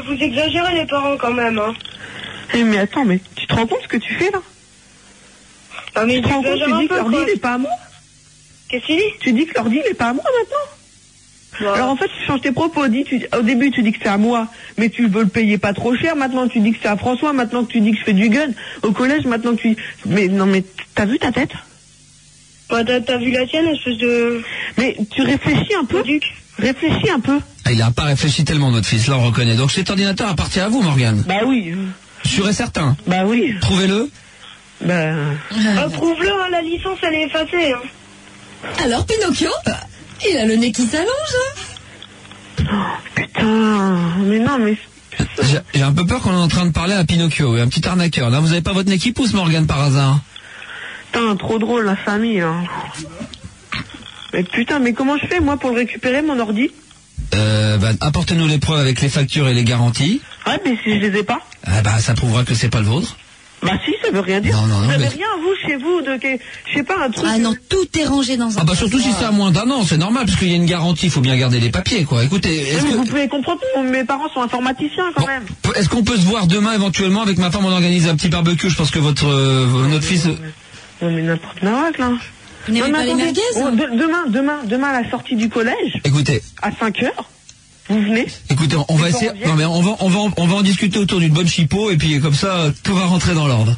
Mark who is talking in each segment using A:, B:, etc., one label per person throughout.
A: vous exagérez les parents quand même, hein.
B: Mais attends, mais tu te rends compte ce que tu fais là?
A: Non, mais
B: tu te rends compte, tu dis que l'ordi il est pas à moi?
A: Qu'est-ce qu'il dit?
B: Tu dis que l'ordi il est pas à moi maintenant? Ouais. Alors en fait, tu changes tes propos. Au début, tu dis que c'est à moi, mais tu veux le payer pas trop cher. Maintenant, tu dis que c'est à François. Maintenant que tu dis que je fais du gun au collège. Maintenant que tu... Mais non, mais t'as vu ta tête?
A: Ouais, t'as vu la tienne, espèce de...
B: Mais tu réfléchis un peu? Réfléchis un peu.
C: Ah, il a pas réfléchi tellement, notre fils, là on reconnaît. Donc cet ordinateur appartient à vous, Morgane?
B: Bah oui.
C: Sûr et certain?
B: Bah oui.
C: Trouvez-le.
B: Bah...
A: Trouve-le, hein, la licence elle est effacée. Hein.
D: Alors Pinocchio, il a le nez qui s'allonge.
B: Oh, putain, mais non, mais...
C: J'ai un peu peur qu'on est en train de parler à Pinocchio, un petit arnaqueur. Là, vous avez pas votre nez qui pousse, Morgane, par hasard?
B: Putain, trop drôle la famille, hein. Mais putain, mais comment je fais moi pour le récupérer, mon ordi?
C: Apportez-nous les preuves avec les factures et les garanties.
B: Ouais, mais si je les ai pas?
C: Ça prouvera que c'est pas le vôtre.
B: Bah si, ça veut rien dire.
C: Non,
B: vous avez rien, vous, chez vous, je sais pas, un truc...
D: Ah non, tout est rangé dans un...
C: surtout si c'est à moins d'un an, c'est normal, parce qu'il y a une garantie, il faut bien garder les papiers, quoi. Écoutez,
B: vous pouvez comprendre, mes parents sont informaticiens, quand même.
C: Est-ce qu'on peut se voir demain, éventuellement, avec ma femme, on organise un petit barbecue? Je pense que notre fils...
B: Non, mais n'importe quoi, là.
D: Vous n'avez pas les merguez?
B: Demain, à la sortie du collège.
C: Écoutez.
B: À 5h. Vous venez?
C: Écoutez, on va essayer. Non mais on va en discuter autour d'une bonne chipot et puis comme ça tout va rentrer dans l'ordre.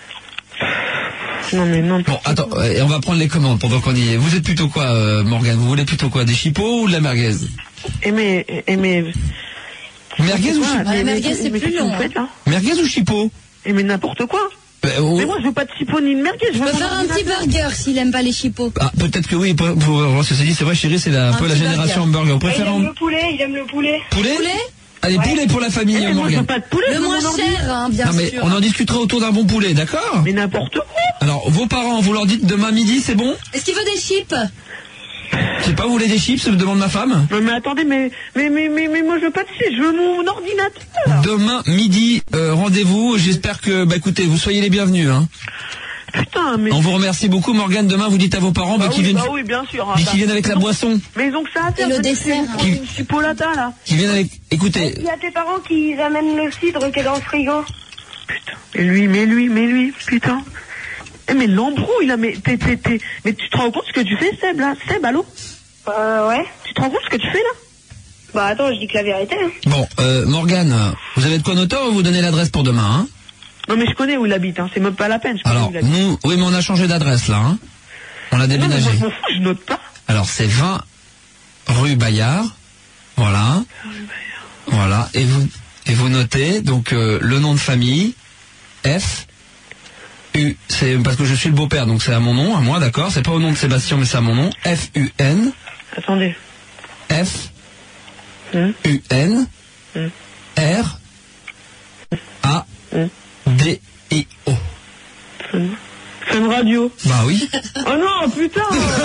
B: Non mais non.
C: Bon, attends, et on va prendre les commandes pendant qu'on y est. Vous êtes plutôt quoi, Morgane? Vous voulez plutôt quoi, des chipots ou de la merguez?
B: Mais
C: merguez ou chipot?
D: La merguez c'est plus long.
C: Merguez ou chipot?
B: Mais n'importe quoi. Mais moi je veux pas de chipot ni de merguez.
D: Je peux faire un petit burger s'il aime pas les chipots.
C: Ah, peut-être que oui. Ceci dit, c'est vrai, chérie, c'est un peu la génération hamburger. On préfère
A: il aime le poulet.
C: Poulet? Allez, poulet pour la famille, Morgane.
B: Moi je veux pas de poulet.
D: Le moins cher, hein, bien sûr.
C: Non mais on en discutera autour d'un bon poulet, d'accord?
B: Mais n'importe quoi.
C: Alors, vos parents, vous leur dites demain midi, c'est bon?
D: Est-ce qu'il veut des chips?
C: Je sais pas, vous voulez des chips, me demande ma femme?
B: Non mais attendez, mais moi je veux pas de chips, je veux mon ordinateur.
C: Demain midi, rendez-vous, j'espère que, écoutez, vous soyez les bienvenus, hein.
B: Putain, mais...
C: On vous remercie beaucoup, Morgane. Demain, vous dites à vos parents qu'ils viennent...
B: oui, bien sûr.
C: Qu'ils viennent avec la boisson.
B: Mais ils ont que ça à faire.
D: Et le dessert.
B: Une chipolata, là.
C: Qui viennent avec... Écoutez...
A: Il y a tes parents qui amènent le cidre qui est dans le frigo.
B: Putain. Mais lui, putain. Mais l'embrouille, là, mais tu te rends compte ce que tu fais, Seb, là? Seb, allô?
A: Ouais.
B: Tu te rends compte ce que tu fais, là?
A: Bah, attends, je dis que la vérité, hein.
C: Bon, Morgane, vous avez de quoi noter ou vous donnez l'adresse pour demain, hein?
B: Non, mais je connais où il habite, hein. C'est même pas la peine.
C: Alors, nous... Oui, mais on a changé d'adresse, là, hein. On a déménagé.
B: Non, mais moi, je note pas.
C: Alors, c'est 20 rue Bayard. Voilà. Voilà. Et vous notez, donc, le nom de famille, c'est parce que je suis le beau-père, donc c'est à mon nom, à moi, d'accord? C'est pas au nom de Sébastien, mais c'est à mon nom. F-U-N.
B: Attendez.
C: F-U-N. R-A-D-I-O.
B: Fun Radio.
C: Bah oui.
B: Oh non, putain.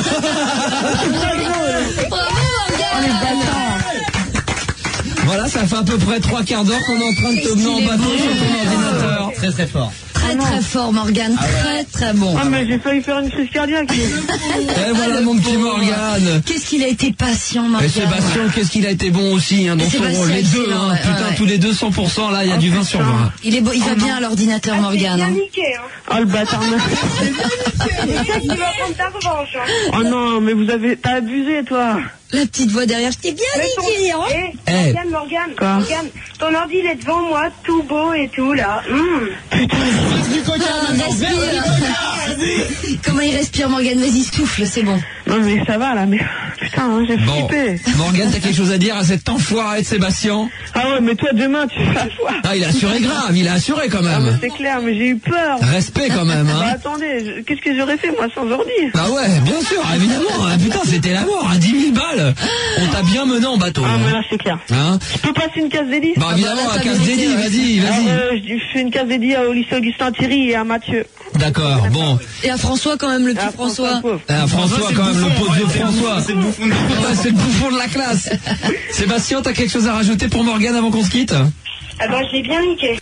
C: Voilà, ça fait à peu près 3 quarts d'heure qu'on est en train de te mener en bateau sur ton ordinateur.
E: Très très fort.
D: Très fort, Morgane. Très bon.
B: Ah, mais j'ai failli faire une crise cardiaque.
C: Et voilà mon petit Morgane.
D: Qu'est-ce qu'il a été patient, Morgane.
C: Et Sébastien, qu'est-ce qu'il a été bon aussi, hein, dans son rôle. Les deux, hein.
D: Ouais,
C: putain,
D: ouais.
C: Tous les deux 100%, là, il y a du 20 sur 20.
D: Il va bien à l'ordinateur, Morgane.
A: C'est bien niqué, hein.
B: Oh, le bâtard.
A: C'est ça qui va prendre ta revanche, hein.
B: Oh non, mais t'as abusé, toi.
D: La petite voix derrière, je t'ai bien niqué, hein.
A: Morgane,
B: Quoi?
A: Morgane, ton ordi, il est devant moi, tout beau et tout, là.
B: Putain.
D: Respire. Comment il respire, Morgane? Vas-y, souffle, c'est bon.
B: Non, mais ça va, là, mais... Putain, hein, j'ai flippé.
C: Morgane, t'as quelque chose à dire à cet enfoiré de Sébastien?
B: Ah ouais, mais toi, demain, tu fais la foi.
C: Ah, il a assuré grave, il a assuré quand
B: Ah, mais
C: même.
B: c'est clair, mais j'ai eu peur.
C: Respect quand même,
B: Bah,
C: hein.
B: attendez, qu'est-ce que j'aurais fait, moi, sans ordi?
C: Ah ouais, bien sûr, évidemment. Hein, putain, c'était la mort, à 10 000 balles. On t'a bien mené en bateau.
B: Ah,
C: hein.
B: mais là, c'est clair.
C: Hein?
B: Je peux passer une case dédiée?
C: Bah évidemment,
D: là,
C: à
D: t'as
C: 15
D: mérité,
C: dédits,
D: ouais.
C: vas-y.
B: Je fais une case dédiée au lycée Augustin Thierry et à Mathieu.
C: D'accord, bon.
D: Et à François, quand même, le petit François.
C: François, quand même, le pauvre de François.
E: C'est le bouffon de la classe.
C: Ouais, c'est le bouffon de la classe. Sébastien, t'as quelque chose à rajouter pour Morgane avant qu'on se quitte?
A: Ah bah, je l'ai bien niqué.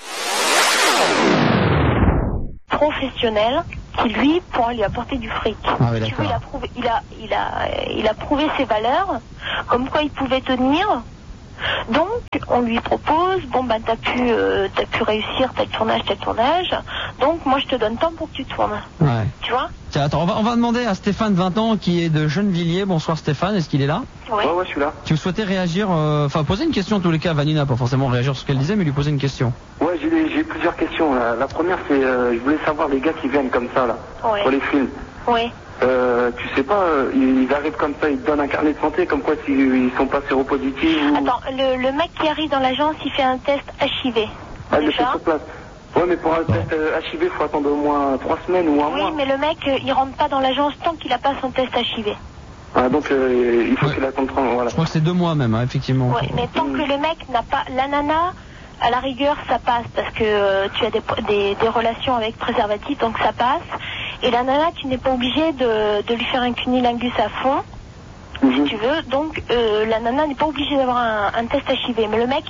F: Professionnel qui lui pourra lui apporter du fric.
E: Ah oui,
F: Tu vois,
E: d'accord.
F: il a prouvé ses valeurs, comme quoi il pouvait tenir. Donc, on lui propose, bon, ben, t'as pu réussir tel tournage, donc moi je te donne temps pour que tu tournes.
C: Ouais.
F: Tu vois?
C: Tiens, attends, on va demander à Stéphane, 20 ans, qui est de Gennevilliers. Bonsoir Stéphane, est-ce qu'il est là?
F: Oui.
E: Ouais, je suis là.
C: Tu souhaitais réagir, poser une question en tous les cas, Vanina, pas forcément réagir sur ce qu'elle disait, mais lui poser une question.
E: Ouais, j'ai plusieurs questions. La première, c'est, je voulais savoir les gars qui viennent comme ça, là, pour les films.
F: Oui.
E: Tu sais pas, ils arrivent comme ça, ils te donnent un carnet de santé, comme quoi s'ils sont pas séropositifs ou...
F: Attends, le mec qui arrive dans l'agence, il fait un test HIV.
E: Ah, il le fait sur place. Ouais, mais pour un test HIV, il faut attendre au moins 3 semaines ou un mois.
F: Oui, mais le mec, il rentre pas dans l'agence tant qu'il a pas son test HIV.
E: Ah, donc il faut qu'il attende 30, voilà.
C: Je crois que c'est 2 mois même, hein, effectivement.
F: Ouais, mais tant que le mec n'a pas... La nana, à la rigueur, ça passe, parce que tu as des relations avec préservatif, donc ça passe. Et la nana, tu n'es pas obligé de lui faire un cunilingus à fond, si tu veux. Donc, la nana n'est pas obligée d'avoir un test HIV. Mais le mec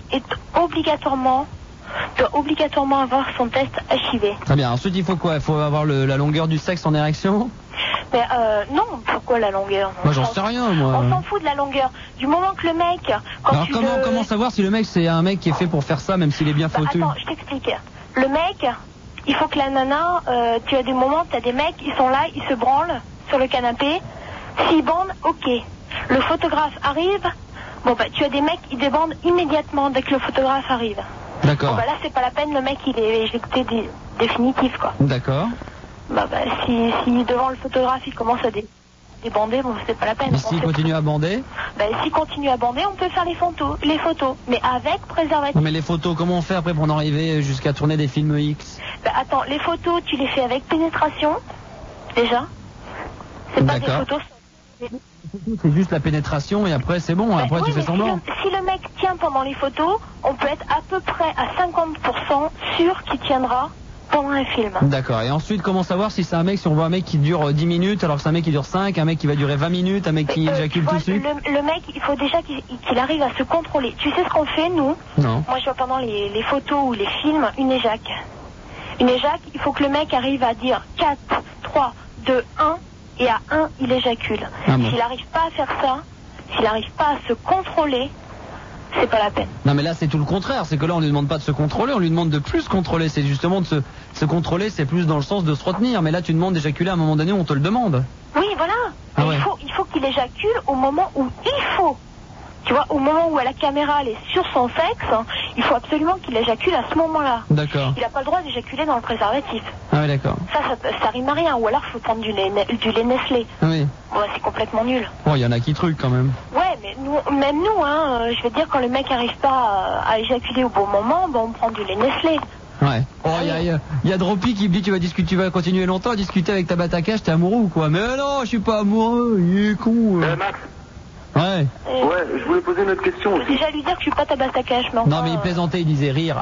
F: doit obligatoirement avoir son test HIV.
C: Très bien. Ensuite, il faut quoi? Il faut avoir la longueur du sexe en érection?
F: Mais non, pourquoi la longueur?
C: Moi, j'en sais rien, moi.
F: On s'en fout de la longueur. Du moment que le mec...
C: Alors, comment savoir si le mec, c'est un mec qui est fait pour faire ça, même s'il est bien foutu?
F: Attends, je t'explique. Le mec... Il faut que la nana, tu as des moments, tu as des mecs, ils sont là, ils se branlent sur le canapé. S'ils bandent, ok. Le photographe arrive, bon bah tu as des mecs, ils débandent immédiatement dès que le photographe arrive.
C: D'accord.
F: Bon bah là c'est pas la peine, le mec il est éjecté définitif quoi.
C: D'accord.
F: Bah si devant le photographe il commence à débander, bon c'est pas la peine.
C: Et s'il continue à bander?
F: Bah s'il continue à bander, on peut faire les photos, mais avec préservatif.
C: Non mais les photos, comment on fait après pour en arriver jusqu'à tourner des films X?
F: Bah attends, les photos tu les fais avec pénétration, déjà. C'est pas des photos...
C: C'est juste la pénétration et après c'est bon, après tu fais semblant.
F: Si le mec tient pendant les photos, on peut être à peu près à 50% sûr qu'il tiendra pendant un film.
C: D'accord, et ensuite comment savoir si c'est un mec, si on voit un mec qui dure 10 minutes alors que c'est un mec qui dure 5, un mec qui va durer 20 minutes, un mec qui éjacule tout de suite?
F: Le mec, il faut déjà qu'il arrive à se contrôler. Tu sais ce qu'on fait nous?
C: Non.
F: Moi je vois pendant les photos ou les films une éjac. Une éjac, il faut que le mec arrive à dire 4, 3, 2, 1 et à 1 il éjacule.
C: Ah bon.
F: S'il n'arrive pas à faire ça, s'il n'arrive pas à se contrôler, c'est pas la peine.
C: Non mais là c'est tout le contraire, c'est que là on lui demande pas de se contrôler, on lui demande de plus contrôler, c'est justement de se contrôler, c'est plus dans le sens de se retenir, mais là tu demandes d'éjaculer à un moment donné, on te le demande.
F: Oui voilà,
C: Ah ouais.
F: il faut qu'il éjacule au moment où il faut. Tu vois, au moment où la caméra elle est sur son sexe, il faut absolument qu'il éjacule à ce moment-là.
C: D'accord.
F: Il n'a pas le droit d'éjaculer dans le préservatif.
C: Ah oui d'accord.
F: Ça rime à rien, ou alors il faut prendre du lait Nestlé.
C: Ah oui.
F: Bon, c'est complètement nul.
C: Bon, il y en a qui truquent quand même.
F: Ouais, mais même nous, hein, je veux dire, quand le mec n'arrive pas à éjaculer au bon moment, on prend du lait Nestlé.
C: Ouais. Oh, il y a Dropi qui me dit tu vas continuer longtemps à discuter avec ta batacage, t'es amoureux ou quoi? Mais non, je suis pas amoureux, il est con.
E: Max.
C: Ouais.
E: Ouais, je voulais poser une autre question
F: Je peux
E: aussi.
F: déjà lui dire que je suis pas ta batacage, mais
C: Non mais il plaisantait, il disait rire.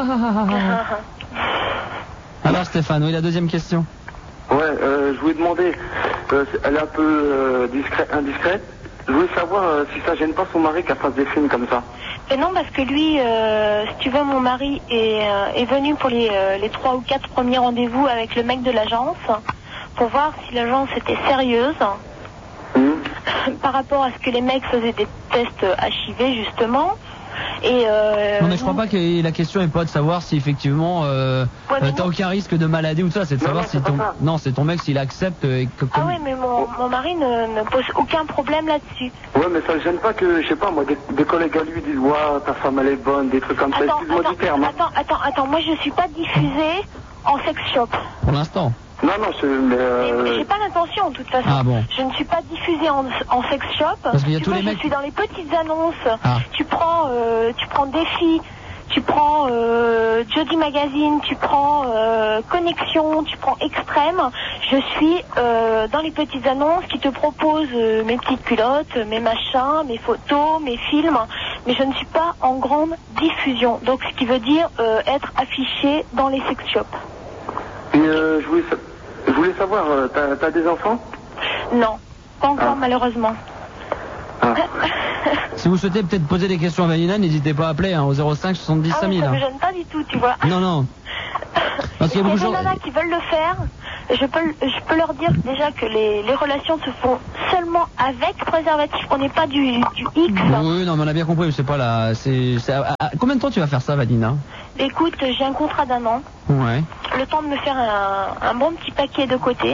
C: Alors Stéphane, oui, la deuxième question.
E: Ouais, je voulais demander, elle est un peu indiscrète. Je voulais savoir si ça gêne pas son mari qu'elle fasse des films comme ça.
F: Et non, parce que lui, si tu veux, mon mari est venu pour les 3 ou 4 premiers rendez-vous avec le mec de l'agence pour voir si l'agence était sérieuse par rapport à ce que les mecs faisaient des tests HIV justement. Et
C: non mais je crois pas que la question est pas de savoir si effectivement t'as aucun risque de maladie ou tout ça, c'est de savoir si ton... Non, c'est ton mec s'il accepte
F: Ah ouais, mais mon mari ne pose aucun problème là-dessus.
E: Ouais, mais ça ne gêne pas que, je sais pas, moi, des collègues à lui disent, ouais, ta femme elle est bonne, des trucs comme ça. Excuse-moi du terme.
F: Attends, moi je suis pas diffusée en sex shop.
C: Pour l'instant.
E: Non,
F: mais j'ai pas l'intention de toute façon.
C: Ah bon.
F: Je ne suis pas diffusée en sex shop.
C: Parce qu'il y a tous les mecs.
F: Je suis dans les petites annonces. Ah. Tu prends Défi, tu prends Jody Magazine, tu prends Connexion, tu prends Extrême. Je suis dans les petites annonces qui te proposent mes petites culottes, mes machins, mes photos, mes films. Mais je ne suis pas en grande diffusion. Donc ce qui veut dire être affichée dans les sex shops.
E: Et je voulais savoir, t'as des enfants?
F: Non, pas encore malheureusement.
E: Ah.
C: Si vous souhaitez peut-être poser des questions à Vanina, n'hésitez pas à appeler au 05 70 5000.
F: Ça me gêne pas du tout, tu vois.
C: Non. Parce qu'il y a beaucoup de gens
F: nanas qui veulent le faire, Je peux leur dire déjà que les relations se font seulement avec préservatif. On n'est pas du X.
G: Oui, non, mais on a bien compris. Mais c'est pas là. Combien de temps tu vas faire ça, Vanina?
F: Écoute, j'ai un contrat d'1 an.
G: Ouais.
F: Le temps de me faire un bon petit paquet de côté.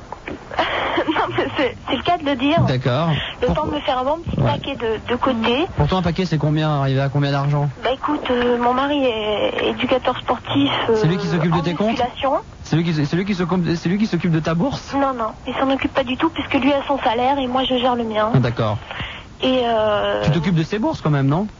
F: Non, mais c'est le cas de le dire.
G: D'accord.
F: Le temps de me faire un bon petit paquet de côté.
G: Pour toi, un paquet, c'est combien? Arrivé à combien d'argent?
F: Bah écoute, mon mari est éducateur sportif.
G: C'est lui qui s'occupe de tes comptes? C'est lui qui s'occupe de ta bourse?
F: Non, il s'en occupe pas du tout puisque lui a son salaire et moi je gère le mien.
G: Ah, d'accord.
F: Et
G: Tu t'occupes de ses bourses quand même, non?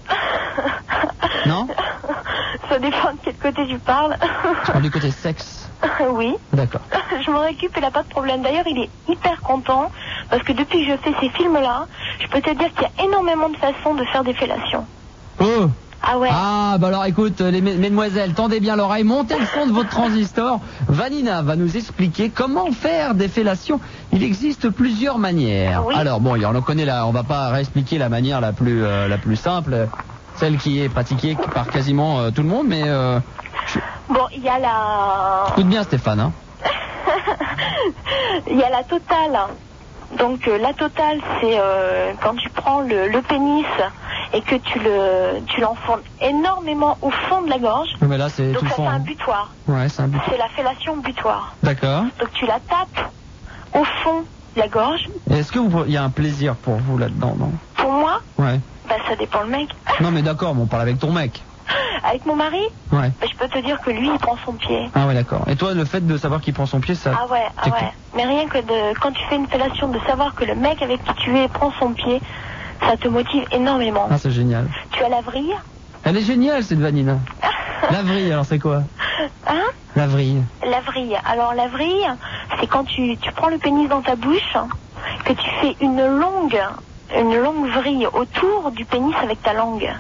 G: Non?
F: Ça dépend de quel côté tu parles.
G: Tu parles du côté sexe?
F: Oui.
G: D'accord.
F: Je m'en occupe, il n'a pas de problème. D'ailleurs, il est hyper content parce que depuis que je fais ces films-là, je peux te dire qu'il y a énormément de façons de faire des fellations.
G: Oh!
F: Ah ouais.
G: Ah, bah alors écoute, mesdemoiselles, tendez bien l'oreille, montez le son de votre transistor. Vanina va nous expliquer comment faire des fellations. Il existe plusieurs manières.
F: Oui.
G: Alors bon, on en connaît là, on va pas réexpliquer la manière la plus simple, celle qui est pratiquée par quasiment tout le monde, mais
F: Bon, il y a la...
G: Écoute bien Stéphane, hein.
F: Il y a la totale. Donc la totale, c'est quand tu prends le pénis et que tu l'enfonces énormément au fond de la gorge.
G: Mais là, c'est
F: donc
G: tout le
F: ça
G: fond.
F: fait un butoir.
G: Ouais, c'est un butoir.
F: C'est la fellation butoir.
G: D'accord.
F: Donc tu la tapes au fond de la gorge.
G: Est-ce que il y a un plaisir pour vous là-dedans, non?
F: Pour moi,
G: Ouais.
F: bah ça dépend le mec.
G: Non mais d'accord, mais on parle avec ton mec.
F: Avec mon mari,
G: Ouais.
F: bah, je peux te dire que lui, il prend son pied.
G: Ah ouais, d'accord. Et toi, le fait de savoir qu'il prend son pied, ça...
F: Ah ouais. Mais rien que quand tu fais une fellation, de savoir que le mec avec qui tu es prend son pied, ça te motive énormément.
G: Ah, c'est génial.
F: Tu as la vrille.
G: Elle est géniale, cette Vanina. La vrille, alors c'est quoi?
F: Hein?
G: La vrille.
F: La vrille. Alors la vrille, c'est quand tu prends le pénis dans ta bouche, que tu fais une longue vrille autour du pénis avec ta langue.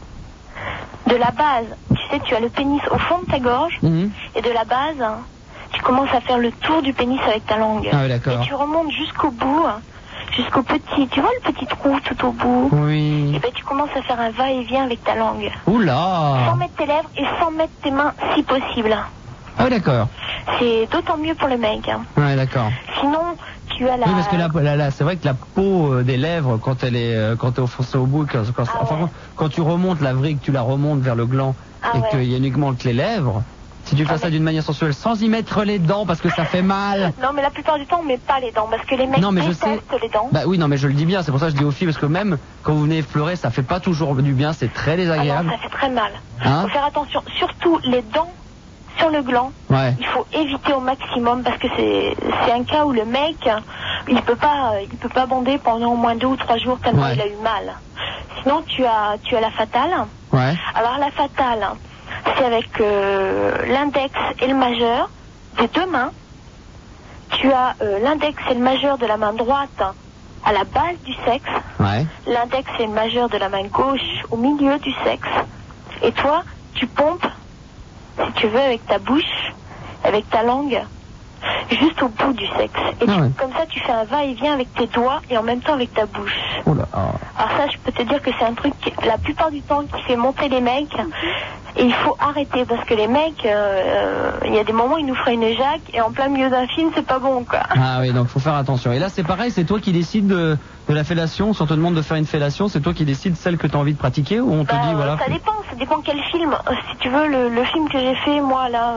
F: De la base, tu sais, tu as le pénis au fond de ta gorge, et de la base, tu commences à faire le tour du pénis avec ta langue.
G: Ah oui, d'accord.
F: Et tu remontes jusqu'au bout, jusqu'au petit, tu vois le petit trou tout au bout?
G: Oui.
F: Et ben tu commences à faire un va-et-vient avec ta langue.
G: Oula!
F: Sans mettre tes lèvres et sans mettre tes mains si possible.
G: Ah oui, d'accord.
F: C'est d'autant mieux pour le mec.
G: Ouais, d'accord.
F: Sinon, tu as la...
G: Oui, parce que c'est vrai que la peau des lèvres, quand t'es enfoncé au bout, quand tu remontes la vrille, que tu la remontes vers le gland, et qu'il y a uniquement que les lèvres, si tu fais ça d'une manière sensuelle, sans y mettre les dents, parce que ça fait mal.
F: Non, mais la plupart du temps, on met pas les dents, parce que les mecs détestent les dents.
G: Bah oui, non, mais je le dis bien, c'est pour ça que je dis aux filles, parce que même quand vous venez pleurer, ça fait pas toujours du bien, c'est très désagréable.
F: Ah non, ça fait très mal.
G: Hein?
F: Faut faire attention, surtout les dents sur le gland.
G: Ouais.
F: Il faut éviter au maximum, parce que c'est un cas où le mec, il peut pas bander pendant au moins 2 ou 3 jours tellement il a eu mal. Sinon, tu as la fatale.
G: Ouais.
F: Alors la fatale, c'est avec l'index et le majeur des deux mains. Tu as l'index et le majeur de la main droite à la base du sexe.
G: Ouais.
F: L'index et le majeur de la main gauche au milieu du sexe. Et toi, tu pompes, si tu veux, avec ta bouche, avec ta langue, juste au bout du sexe. Et comme ça, tu fais un va-et-vient avec tes doigts et en même temps avec ta bouche.
G: Oula.
F: Alors ça, je peux te dire que c'est un truc, la plupart du temps, qui fait monter les mecs. Et il faut arrêter, parce que les mecs, il y a des moments, ils nous feraient une éjac, et en plein milieu d'un film, c'est pas bon, quoi.
G: Ah oui, donc faut faire attention. Et là, c'est pareil, c'est toi qui décides de la fellation. Si on te demande de faire une fellation, c'est toi qui décides celle que tu as envie de pratiquer, ou on te dit, voilà...
F: Ça dépend quel film. Si tu veux, le film que j'ai fait, moi, là,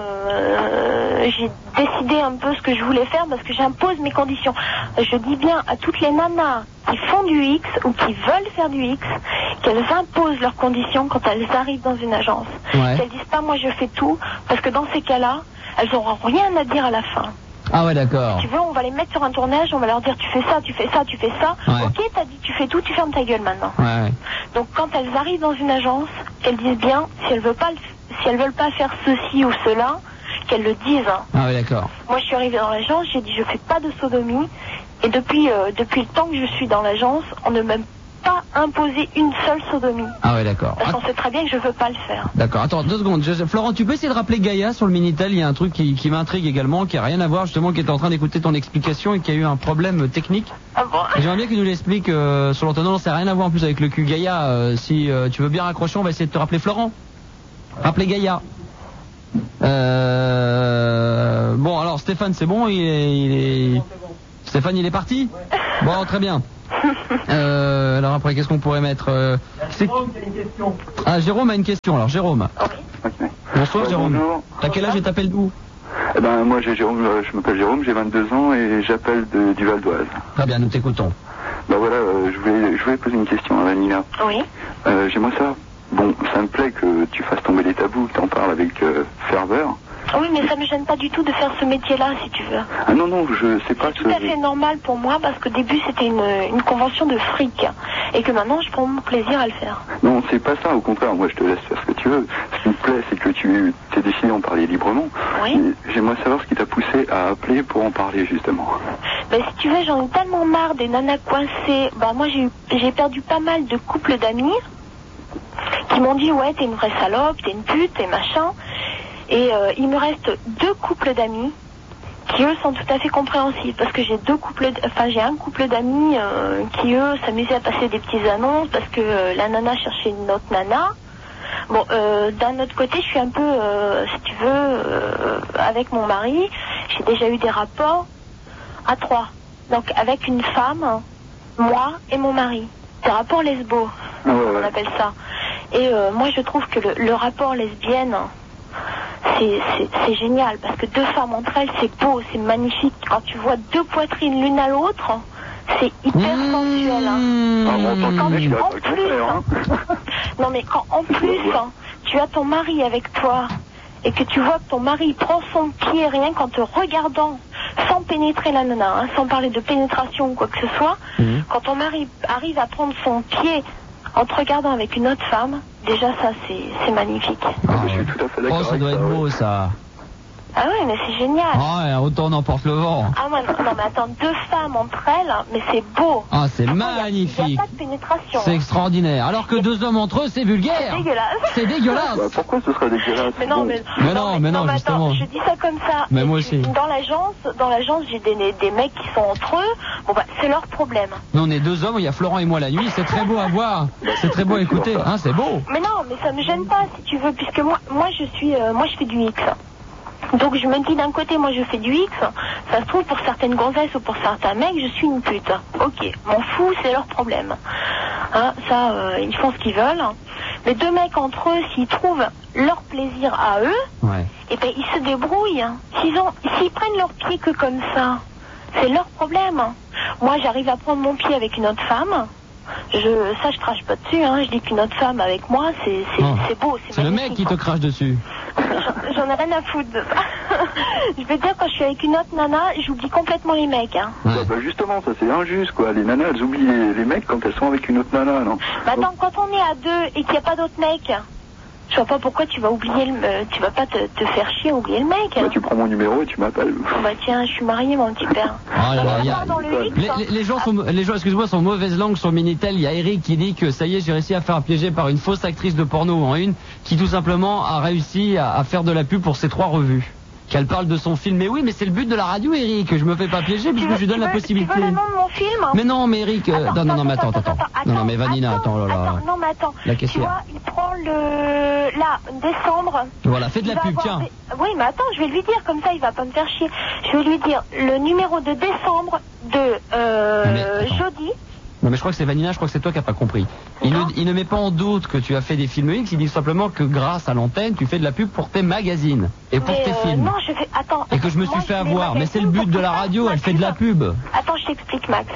F: j'ai décidé un peu ce que je voulais faire, parce que j'impose mes conditions. Je dis bien à toutes les nanas qui font du X, ou qui veulent faire du X, qu'elles imposent leurs conditions quand elles arrivent dans une agence.
G: Ouais.
F: Qu'elles disent pas, moi je fais tout, parce que dans ces cas-là, elles n'auront rien à dire à la fin.
G: Ah ouais, d'accord.
F: Si tu veux, on va les mettre sur un tournage, on va leur dire, tu fais ça, tu fais ça, tu fais ça.
G: Ouais.
F: Ok, t'as dit, tu fais tout, tu fermes ta gueule maintenant.
G: Ouais.
F: Donc quand elles arrivent dans une agence, qu'elles disent bien, si elles veulent pas faire ceci ou cela, qu'elles le disent.
G: Ah ouais, d'accord.
F: Moi, je suis arrivée dans l'agence, j'ai dit, je fais pas de sodomie. Et depuis le temps que je suis dans l'agence, on ne m'a pas imposé une seule sodomie.
G: Ah ouais, d'accord.
F: Parce qu'on sait très bien que je veux pas le faire.
G: D'accord, attends 2 secondes. Florent, tu peux essayer de rappeler Gaïa sur le Minitel? Il y a un truc qui m'intrigue également, qui a rien à voir, justement, qui est en train d'écouter ton explication et qui a eu un problème technique.
F: Ah bon?
G: J'aimerais bien qu'il nous l'explique sur l'antenne. Non, ça n'a rien à voir en plus avec le cul. Gaïa, si tu veux bien raccrocher, on va essayer de te rappeler Florent. Rappelez Gaïa. Bon, alors Stéphane, c'est bon, il est... Stéphane, il est parti? Bon, très bien. Alors après, qu'est-ce qu'on pourrait mettre Jérôme a une question. Ah, Jérôme a une question. Alors, Jérôme.
E: Okay.
G: Bonsoir, Jérôme.
E: Bonjour.
G: T'as quel âge et t'appelles d'où?
E: Eh ben, moi, je m'appelle Jérôme, j'ai 22 ans et j'appelle du Val d'Oise.
G: Très bien, nous t'écoutons.
E: Ben voilà, je voulais poser une question à Vanina.
F: Oui.
E: J'aimerais ça. Bon, ça me plaît que tu fasses tomber les tabous, que t'en parles avec ferveur.
F: Oui, mais ça me gêne pas du tout de faire ce métier-là, si tu veux.
E: Ah non, je sais pas
F: C'est tout à fait normal pour moi, parce qu'au début, c'était une convention de fric. Et que maintenant, je prends mon plaisir à le faire.
E: Non, c'est pas ça, au contraire, moi je te laisse faire ce que tu veux. Ce qui me plaît, c'est que tu t'es décidé d'en parler librement.
F: Oui.
E: J'aimerais savoir ce qui t'a poussé à appeler pour en parler, justement.
F: Ben, si tu veux, j'en ai tellement marre des nanas coincées. Ben, moi, j'ai perdu pas mal de couples d'amis qui m'ont dit, ouais, t'es une vraie salope, t'es une pute, t'es machin. Et il me reste 2 couples d'amis qui, eux, sont tout à fait compréhensifs. Parce que j'ai un couple d'amis qui, eux, s'amusaient à passer des petites annonces parce que la nana cherchait une autre nana. Bon, d'un autre côté, je suis un peu, si tu veux, avec mon mari, j'ai déjà eu des rapports à 3. Donc, avec une femme, moi et mon mari. Des rapports lesbos, on appelle ça. Et moi, je trouve que le rapport lesbienne... C'est génial, parce que 2 femmes entre elles, c'est beau, c'est magnifique. Quand tu vois 2 poitrines l'une à l'autre, c'est hyper sensuel. Non mais quand en plus, tu as ton mari avec toi, et que tu vois que ton mari prend son pied rien qu'en te regardant, sans pénétrer la nana, sans parler de pénétration ou quoi que ce soit, quand ton mari arrive à prendre son pied en te regardant avec une autre femme, déjà ça c'est magnifique.
E: Je suis tout à fait d'accord.
G: Oh, ça doit être beau ça.
F: Ah ouais, mais c'est génial.
G: Ah ouais, autant n'emporte le vent.
F: Ah ouais, non mais attends, 2 femmes entre elles, mais c'est beau.
G: Ah, c'est magnifique.
F: Il n'y a pas de pénétration.
G: C'est extraordinaire. Alors que 2 hommes entre eux, c'est vulgaire.
F: C'est dégueulasse.
G: C'est dégueulasse.
E: Bah, pourquoi ce serait dégueulasse?
F: Mais non, mais non,
G: justement.
F: Attends, je dis ça comme ça.
G: Mais moi aussi.
F: Dans l'agence, j'ai des mecs qui sont entre eux. Bon bah, c'est leur problème.
G: Nous, on est 2 hommes, il y a Florent et moi la nuit. C'est très beau à voir. C'est très beau à écouter. Hein, c'est beau.
F: Mais non, mais ça me gêne pas, si tu veux, puisque moi je fais du X. Donc je me dis d'un côté, moi je fais du X, ça se trouve pour certaines gonzesses ou pour certains mecs, je suis une pute. Ok, m'en fous, c'est leur problème. Hein, ça, ils font ce qu'ils veulent. Mais 2 mecs entre eux, s'ils trouvent leur plaisir à eux, et ben ils se débrouillent. S'ils prennent leur pied que comme ça, c'est leur problème. Moi j'arrive à prendre mon pied avec une autre femme. Je crache pas dessus, hein. Je dis qu'une autre femme avec moi, c'est beau, c'est
G: le mec qui te crache dessus.
F: J'en ai rien à foutre de ça. Je veux dire, quand je suis avec une autre nana, j'oublie complètement les mecs. Hein.
E: Bah, justement, ça c'est injuste quoi. Les nanas, elles oublient les mecs quand elles sont avec une autre nana, non?
F: Bah attends, quand on est à 2 et qu'il n'y a pas d'autres mecs, je vois pas pourquoi tu vas oublier tu vas pas te faire chier à oublier le mec.
E: Bah tu prends mon numéro et tu m'appelles.
F: Bah tiens, je suis mariée, mon petit père.
G: Oh là là, les gens, excuse-moi, sont mauvaise langue sur Minitel. Il y a Eric qui dit que ça y est, j'ai réussi à faire piéger par une fausse actrice de porno en une, qui tout simplement a réussi à faire de la pub pour ces 3 revues. Qu'elle parle de son film. Mais oui, mais c'est le but de la radio, Eric. Je me fais pas piéger puisque je lui donne la possibilité.
F: Tu veux le nom de mon film?
G: Mais non, mais Eric, non, mais attends. Non, mais Vanina, attends, là.
F: Non, mais attends.
G: La question.
F: Tu vois, il prend décembre.
G: Voilà, fais de la pub, tiens.
F: Oui, mais attends, je vais lui dire, comme ça, il va pas me faire chier. Je vais lui dire le numéro de décembre de jeudi.
G: Non mais je crois que c'est Vanina, je crois que c'est toi qui n'as pas compris. Il ne met pas en doute que tu as fait des films X, il dit simplement que grâce à l'antenne, tu fais de la pub pour tes magazines et pour tes films.
F: Non, je fais... Attends.
G: Et que je me suis fait avoir, mais c'est le but de la radio, elle fait de la pub.
F: Attends, je t'explique, Max.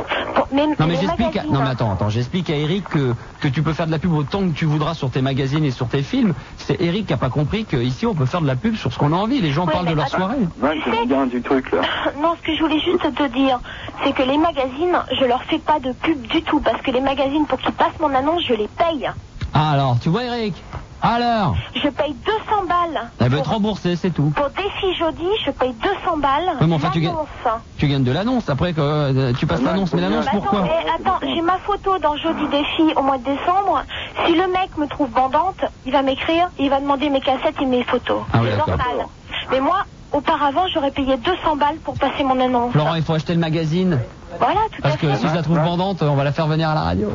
G: J'explique à Eric que tu peux faire de la pub autant que tu voudras sur tes magazines et sur tes films. C'est Eric qui n'a pas compris qu'ici on peut faire de la pub sur ce qu'on a envie, les gens parlent de leur soirée.
E: Ouais, c'est bien du truc là.
F: Non, ce que je voulais juste te dire, c'est que les magazines, je leur fais pas de pub du tout, parce que les magazines, pour qu'ils passent mon annonce, je les paye.
G: Ah alors, tu vois Eric? Alors
F: je paye 200 balles.
G: Elle veut te rembourser, c'est tout.
F: Pour Défi Jeudi, je paye 200 balles.
G: Oui, mais enfin, tu gagnes de l'annonce. Après, tu passes l'annonce, mais l'annonce pourquoi?
F: Attends, j'ai ma photo dans Jeudi Défi au mois de décembre. Si le mec me trouve bandante, il va m'écrire, il va demander mes cassettes et mes photos.
G: Ah oui,
F: c'est normal. Mais moi, auparavant, j'aurais payé 200 balles pour passer mon annonce.
G: Florent, il faut acheter le magazine.
F: Voilà, tout à fait.
G: Parce que si je la trouve bandante, on va la faire venir à la radio.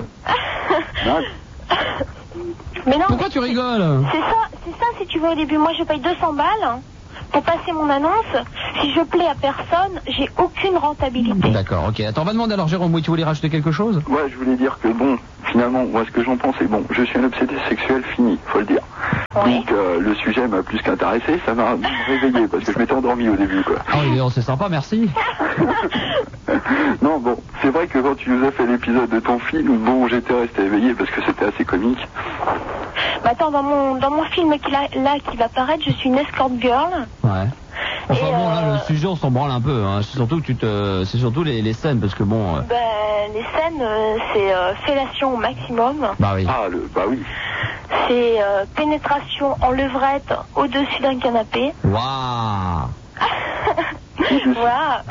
F: Mais non.
G: Pourquoi tu rigoles?
F: C'est ça, si tu veux, au début, moi je paye 200 balles pour passer mon annonce, si je plais à personne, j'ai aucune rentabilité.
G: D'accord, ok. Attends, on va demander alors Jérôme, oui, tu voulais rajouter quelque chose?
E: Ouais, je voulais dire que bon, finalement, moi ce que j'en pense, c'est bon, je suis un obsédé sexuel fini, faut le dire.
F: Oui.
E: Donc le sujet m'a plus qu'intéressé, ça m'a réveillé parce que je m'étais endormi au début, quoi.
G: Ah oui, c'est sympa, merci.
E: Non, bon, c'est vrai que quand tu nous as fait l'épisode de ton film, bon, j'étais resté éveillé parce que c'était assez comique.
F: Bah attends, dans mon film qui va paraître, je suis une escort girl.
G: Ouais. Enfin bon, là, le sujet, on s'en branle un peu. Hein. C'est surtout que c'est surtout les scènes, parce que bon.
F: Les scènes, c'est fellation au maximum.
G: Bah oui.
E: Ah, bah oui.
F: C'est pénétration en levrette au-dessus d'un canapé.
G: Waouh.
F: Voilà.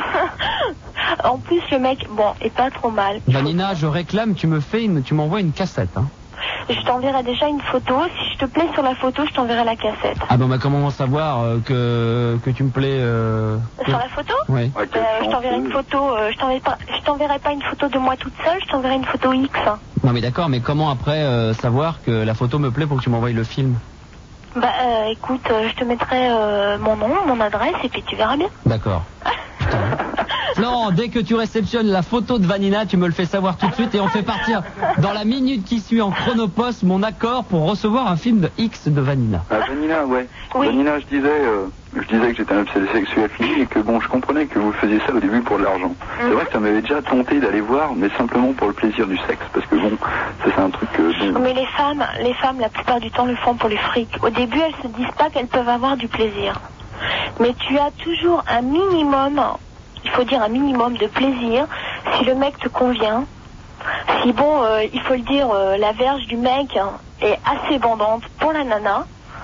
F: En plus, le mec, bon, est pas trop mal.
G: Vanina, je réclame, tu m'envoies une cassette. Hein.
F: Je t'enverrai déjà une photo. Si je te plais sur la photo, je t'enverrai la cassette.
G: Ah bon, bah comment savoir que tu me plais
F: Sur la photo?
G: Oui.
F: Je t'enverrai une photo. Je t'enverrai pas une photo de moi toute seule. Je t'enverrai une photo X.
G: Non mais d'accord, mais comment après savoir que la photo me plaît pour que tu m'envoies le film?
F: Bah écoute, je te mettrai mon nom, mon adresse et puis tu verras bien.
G: D'accord. Putain. Non, dès que tu réceptionnes la photo de Vanina, tu me le fais savoir tout de suite et on fait partir dans la minute qui suit en chronopost mon accord pour recevoir un film de X de Vanina.
E: Ah, Vanina, ouais.
F: Oui.
E: Vanina, je disais que j'étais un obsédé sexuel fini et que bon, je comprenais que vous faisiez ça au début pour de l'argent. C'est vrai que ça m'avait déjà tenté d'aller voir, mais simplement pour le plaisir du sexe, parce que bon, ça, c'est un truc bon.
F: Mais les femmes, la plupart du temps, le font pour le fric. Au début, elles se disent pas qu'elles peuvent avoir du plaisir. Mais tu as toujours un minimum, il faut dire un minimum de plaisir, si le mec te convient. Si bon, il faut le dire, la verge du mec est assez bandante pour la nana.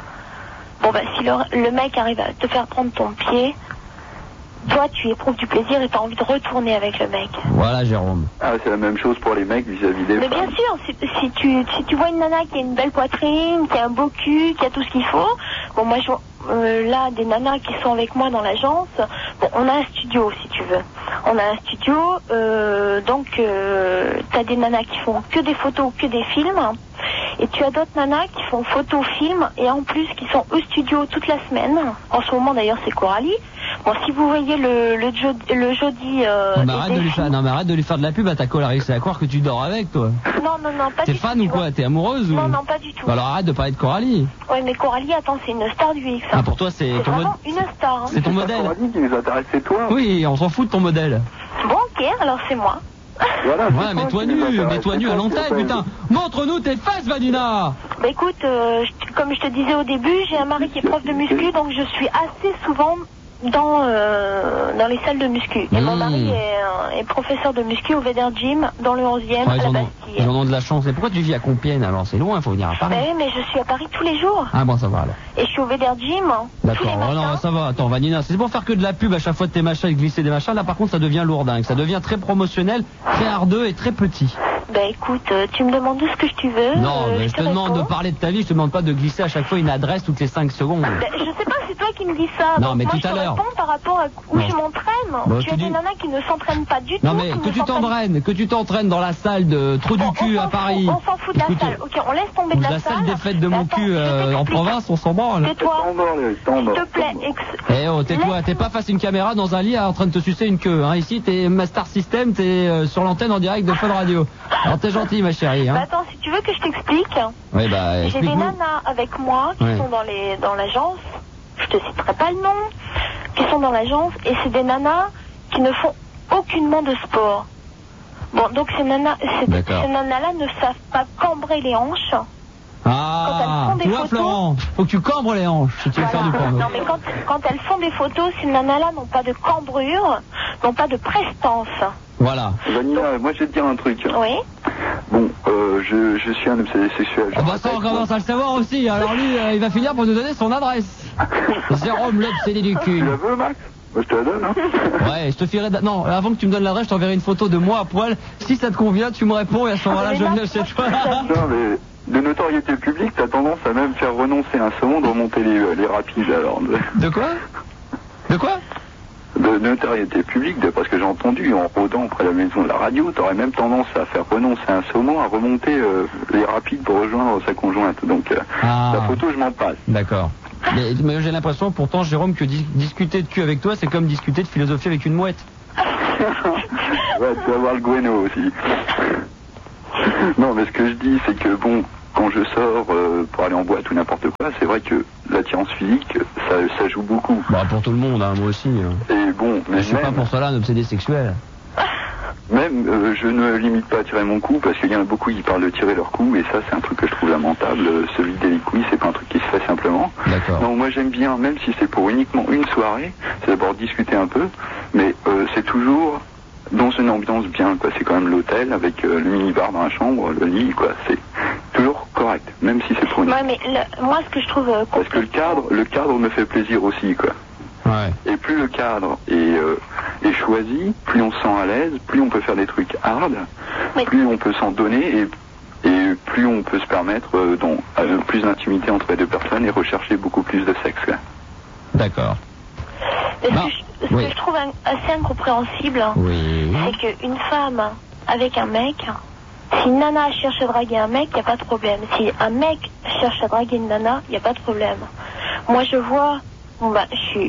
F: Bon bah si le mec arrive à te faire prendre ton pied, toi tu éprouves du plaisir et tu as envie de retourner avec le mec.
G: Voilà Jérôme.
E: Ah, c'est la même chose pour les mecs vis-à-vis des
F: Mais
E: femmes.
F: bien sûr, si tu vois une nana qui a une belle poitrine, qui a un beau cul, qui a tout ce qu'il faut, bon moi là des nanas qui sont avec moi dans l'agence, bon on a un studio si tu veux. On a un studio, donc t'as des nanas qui font que des photos, que des films. Et tu as d'autres nanas qui font photo, film et en plus qui sont au studio toute la semaine. En ce moment d'ailleurs c'est Coralie. Bon si vous voyez le jeudi...
G: arrête de lui faire de la pub à ta Coralie, c'est à croire que tu dors avec toi.
F: Non, pas du tout.
G: T'es fan ou quoi? T'es amoureuse ou...
F: Non, pas du tout.
G: Alors arrête de parler de Coralie.
F: Ouais mais Coralie, attends, c'est une star du X.
G: Ah pour toi c'est ton modèle.
F: Une star. Hein.
G: C'est ton modèle.
E: Coralie qui nous intéresse, c'est toi.
G: Oui, on s'en fout de ton modèle.
F: Bon ok, alors c'est moi.
E: Voilà,
G: ouais, mets-toi nu à l'antenne, putain. Montre-nous tes fesses, Vanina.
F: Bah écoute, comme je te disais au début, j'ai un mari qui est prof de muscu, donc je suis assez souvent dans les salles de muscu. Et mon mari est professeur de muscu au Veder Gym, dans le 11e, à la Bastille.
G: Ils en ont de la chance. Et pourquoi tu vis à Compiègne alors? C'est loin, il faut venir à Paris.
F: Bah oui, mais je suis à Paris tous les jours.
G: Ah bon, ça va alors.
F: Et je suis au Veder Gym.
G: D'accord, non, ça va. Attends, Vanina, c'est pour faire que de la pub à chaque fois de tes machins et glisser des machins. Là, par contre, ça devient lourdingue. Ça devient très promotionnel, très ardeux et très petit.
F: Bah écoute, tu me demandes ce que tu veux.
G: Non, mais je te demande de parler de ta vie, je te demande pas de glisser à chaque fois une adresse toutes les 5 secondes.
F: Bah, je sais pas, c'est toi qui me dis ça.
G: Non,
F: donc
G: mais
F: moi,
G: tout à l'heure.
F: Je te réponds par rapport à où je m'entraîne.
G: Bon,
F: tu as des nanas qui ne s'entraînent pas du tout.
G: Non, mais que tu t'entraînes dans la salle de Trou du cul à Paris.
F: On s'en fout de la salle. Ok, on laisse tomber de la salle.
G: La salle des fêtes de mon cul en province, on s'en branle.
F: Tais-toi. S'il te plaît.
G: Eh oh, tais-toi, t'es pas face à une caméra dans un lit en train de te sucer une queue. Hein. Ici, t'es Master System, t'es sur l'antenne en direct de Fun Radio. Alors t'es gentil, ma chérie. Hein.
F: Bah attends, si tu veux que je t'explique,
G: ouais, bah,
F: j'ai des nanas avec moi qui sont dans l'agence, je te citerai pas le nom, qui sont dans l'agence, et c'est des nanas qui ne font aucunement de sport. Bon, donc ces nanas-là ne savent pas cambrer les hanches.
G: Ah, tu vois Florent, faut que tu cambres les hanches si tu veux faire du porno.
F: Non mais quand elles font des photos, ces nanas-là n'ont pas de cambrure, n'ont pas de prestance.
G: Voilà.
E: Vanina, moi je vais te dire un truc.
F: Oui.
E: Bon, je suis un obsédé sexuel.
G: Ah bah ça on commence à le savoir aussi, alors lui il va finir pour nous donner son adresse. Jérôme l'obsédé du cul.
E: Tu la veux Max? Moi, je te la donne, hein.
G: Ouais, je te ferai... Non, avant que tu me donnes l'adresse, je t'enverrai une photo de moi à poil. Si ça te convient, tu me réponds et à ce moment-là, je viens chez toi.
E: Non, mais de notoriété publique, t'as tendance à même faire renoncer un second de remonter les rapides, alors.
G: De quoi? De quoi?
E: De notoriété publique, d'après ce que j'ai entendu, en rôdant près de la maison de la radio, t'aurais même tendance à faire renoncer un saumon, à remonter les rapides pour rejoindre sa conjointe. Donc, la photo, je m'en passe.
G: D'accord. Mais j'ai l'impression, pourtant, Jérôme, que discuter de cul avec toi, c'est comme discuter de philosophie avec une mouette.
E: Ouais, tu vas voir le guano aussi. Non, mais ce que je dis, c'est que bon, quand je sors pour aller en boîte ou n'importe quoi, c'est vrai que l'attirance physique, ça joue beaucoup.
G: Bah, pour tout le monde, hein, moi aussi.
E: Et bon, mais
G: je suis pas pour cela un obsédé sexuel.
E: Même, je ne limite pas à tirer mon cou, parce qu'il y en a beaucoup qui parlent de tirer leur cou, et ça, c'est un truc que je trouve lamentable. Se vider les couilles, c'est pas un truc qui se fait simplement.
G: D'accord.
E: Non, moi j'aime bien, même si c'est pour uniquement une soirée, c'est d'abord discuter un peu, mais c'est toujours dans une ambiance bien, quoi. C'est quand même l'hôtel, avec le minibar dans la chambre, le lit, quoi. C'est toujours correct, même si c'est pour une...
F: Ouais, mais moi, ce que je trouve...
E: Parce que le cadre me fait plaisir aussi, quoi.
G: Ouais.
E: Et plus le cadre est choisi, plus on se sent à l'aise, plus on peut faire des trucs hard, plus on peut s'en donner et plus on peut se permettre plus d'intimité entre les deux personnes et rechercher beaucoup plus de sexe. Quoi.
G: D'accord.
F: Ce que je trouve assez incompréhensible, c'est qu'une femme avec un mec, si une nana cherche à draguer un mec, il n'y a pas de problème. Si un mec cherche à draguer une nana, il n'y a pas de problème. Moi, je vois... Bon bah,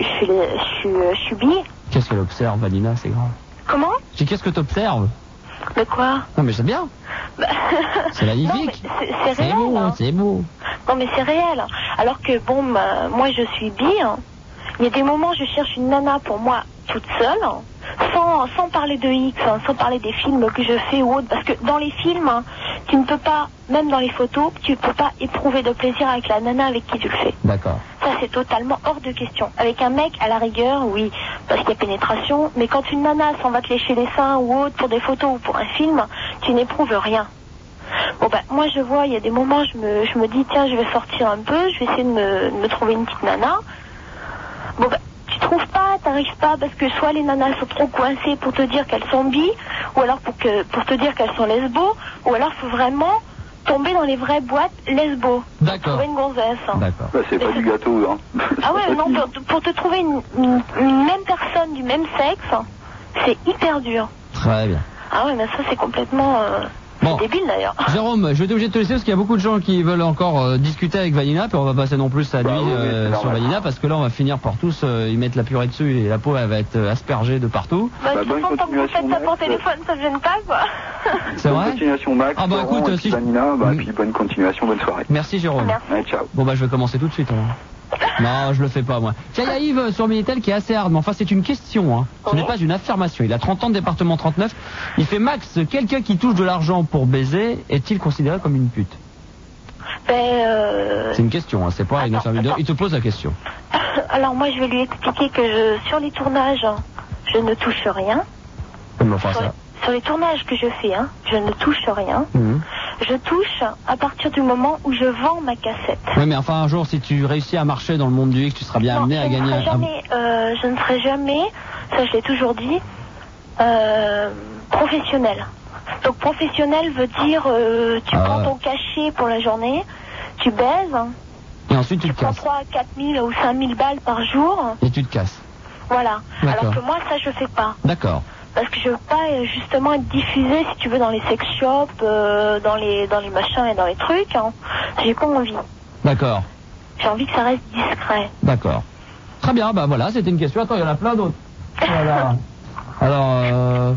F: je suis bi.
G: Qu'est-ce qu'elle observe, Vanina, c'est grave.
F: Comment?
G: Qu'est-ce que t'observes?
F: De quoi?
G: Non mais c'est bien. Bah... C'est magnifique.
F: C'est réel.
G: Beau, hein. C'est beau.
F: Non mais c'est réel. Alors que bon, moi je suis bi. Hein. Il y a des moments je cherche une nana pour moi toute seule, sans parler de X, hein, sans parler des films que je fais ou autre, parce que dans les films, hein, tu ne peux pas, même dans les photos, tu ne peux pas éprouver de plaisir avec la nana avec qui tu le fais.
G: D'accord.
F: Ça c'est totalement hors de question. Avec un mec, à la rigueur, oui, parce qu'il y a pénétration, mais quand une nana s'en va te lécher les seins ou autre pour des photos ou pour un film, tu n'éprouves rien. Bon ben moi je vois, il y a des moments je me dis tiens je vais sortir un peu, je vais essayer de me trouver une petite nana. Bon ben tu trouves pas, t'arrives pas parce que soit les nanas sont trop coincées pour te dire qu'elles sont bi, ou alors pour te dire qu'elles sont lesbos, ou alors faut vraiment tomber dans les vraies boîtes lesbos.
G: D'accord.
F: Trouver une gonzesse.
E: D'accord. Bah, c'est pas du gâteau, hein.
F: Ah ouais, non, pour te trouver une même personne du même sexe, c'est hyper dur.
G: Très bien.
F: Ah ouais, mais ça c'est complètement...
G: Bon.
F: C'est débile d'ailleurs.
G: Jérôme, je vais être obligé de te laisser parce qu'il y a beaucoup de gens qui veulent encore discuter avec Vanina, puis on va passer non plus sa nuit sur Vanina parce que là on va finir par tous y mettre la purée dessus et la peau elle va être aspergée de partout.
F: Bah, bonne tant que vous faites ça pour téléphone, ça ne gêne pas quoi.
G: C'est vrai.
E: Bonne continuation Max.
G: Ah bah écoute,
E: et puis Vanina, puis bonne continuation, bonne soirée.
G: Merci Jérôme.
F: Merci.
E: Allez, ciao.
G: Bon bah je vais commencer tout de suite. Non, je le fais pas moi. Tiens, il y a Yves sur Minitel qui est assez hard, mais enfin c'est une question, hein. Ce n'est pas une affirmation. Il a 30 ans de département 39. Il fait Max, quelqu'un qui touche de l'argent pour baiser, est-il considéré comme une pute? C'est une question, hein. C'est pas une affirmation. Il te pose la question.
F: Alors moi je vais lui expliquer que sur les tournages, je ne touche rien.
G: Comment on fera ça?
F: Sur les tournages que je fais, hein, je ne touche rien. Je touche à partir du moment où je vends ma cassette.
G: Oui, mais enfin un jour, si tu réussis à marcher dans le monde du X, tu seras bien amené à gagner.
F: Je ne serai jamais, ça je l'ai toujours dit, professionnel. Donc professionnel veut dire tu prends ton cachet pour la journée, tu baises.
G: Et ensuite tu te casses.
F: Tu prends 3 à 4 000 ou 5 000 balles par jour.
G: Et tu te casses.
F: Voilà. Alors que moi ça je fais pas.
G: D'accord.
F: Parce que je veux pas justement être diffusée, si tu veux, dans les sex shops, dans les machins et dans les trucs. Hein. J'ai pas envie.
G: D'accord.
F: J'ai envie que ça reste discret.
G: D'accord. Très bien, bah voilà, c'était une question. Attends, il y en a plein d'autres. Voilà. Alors,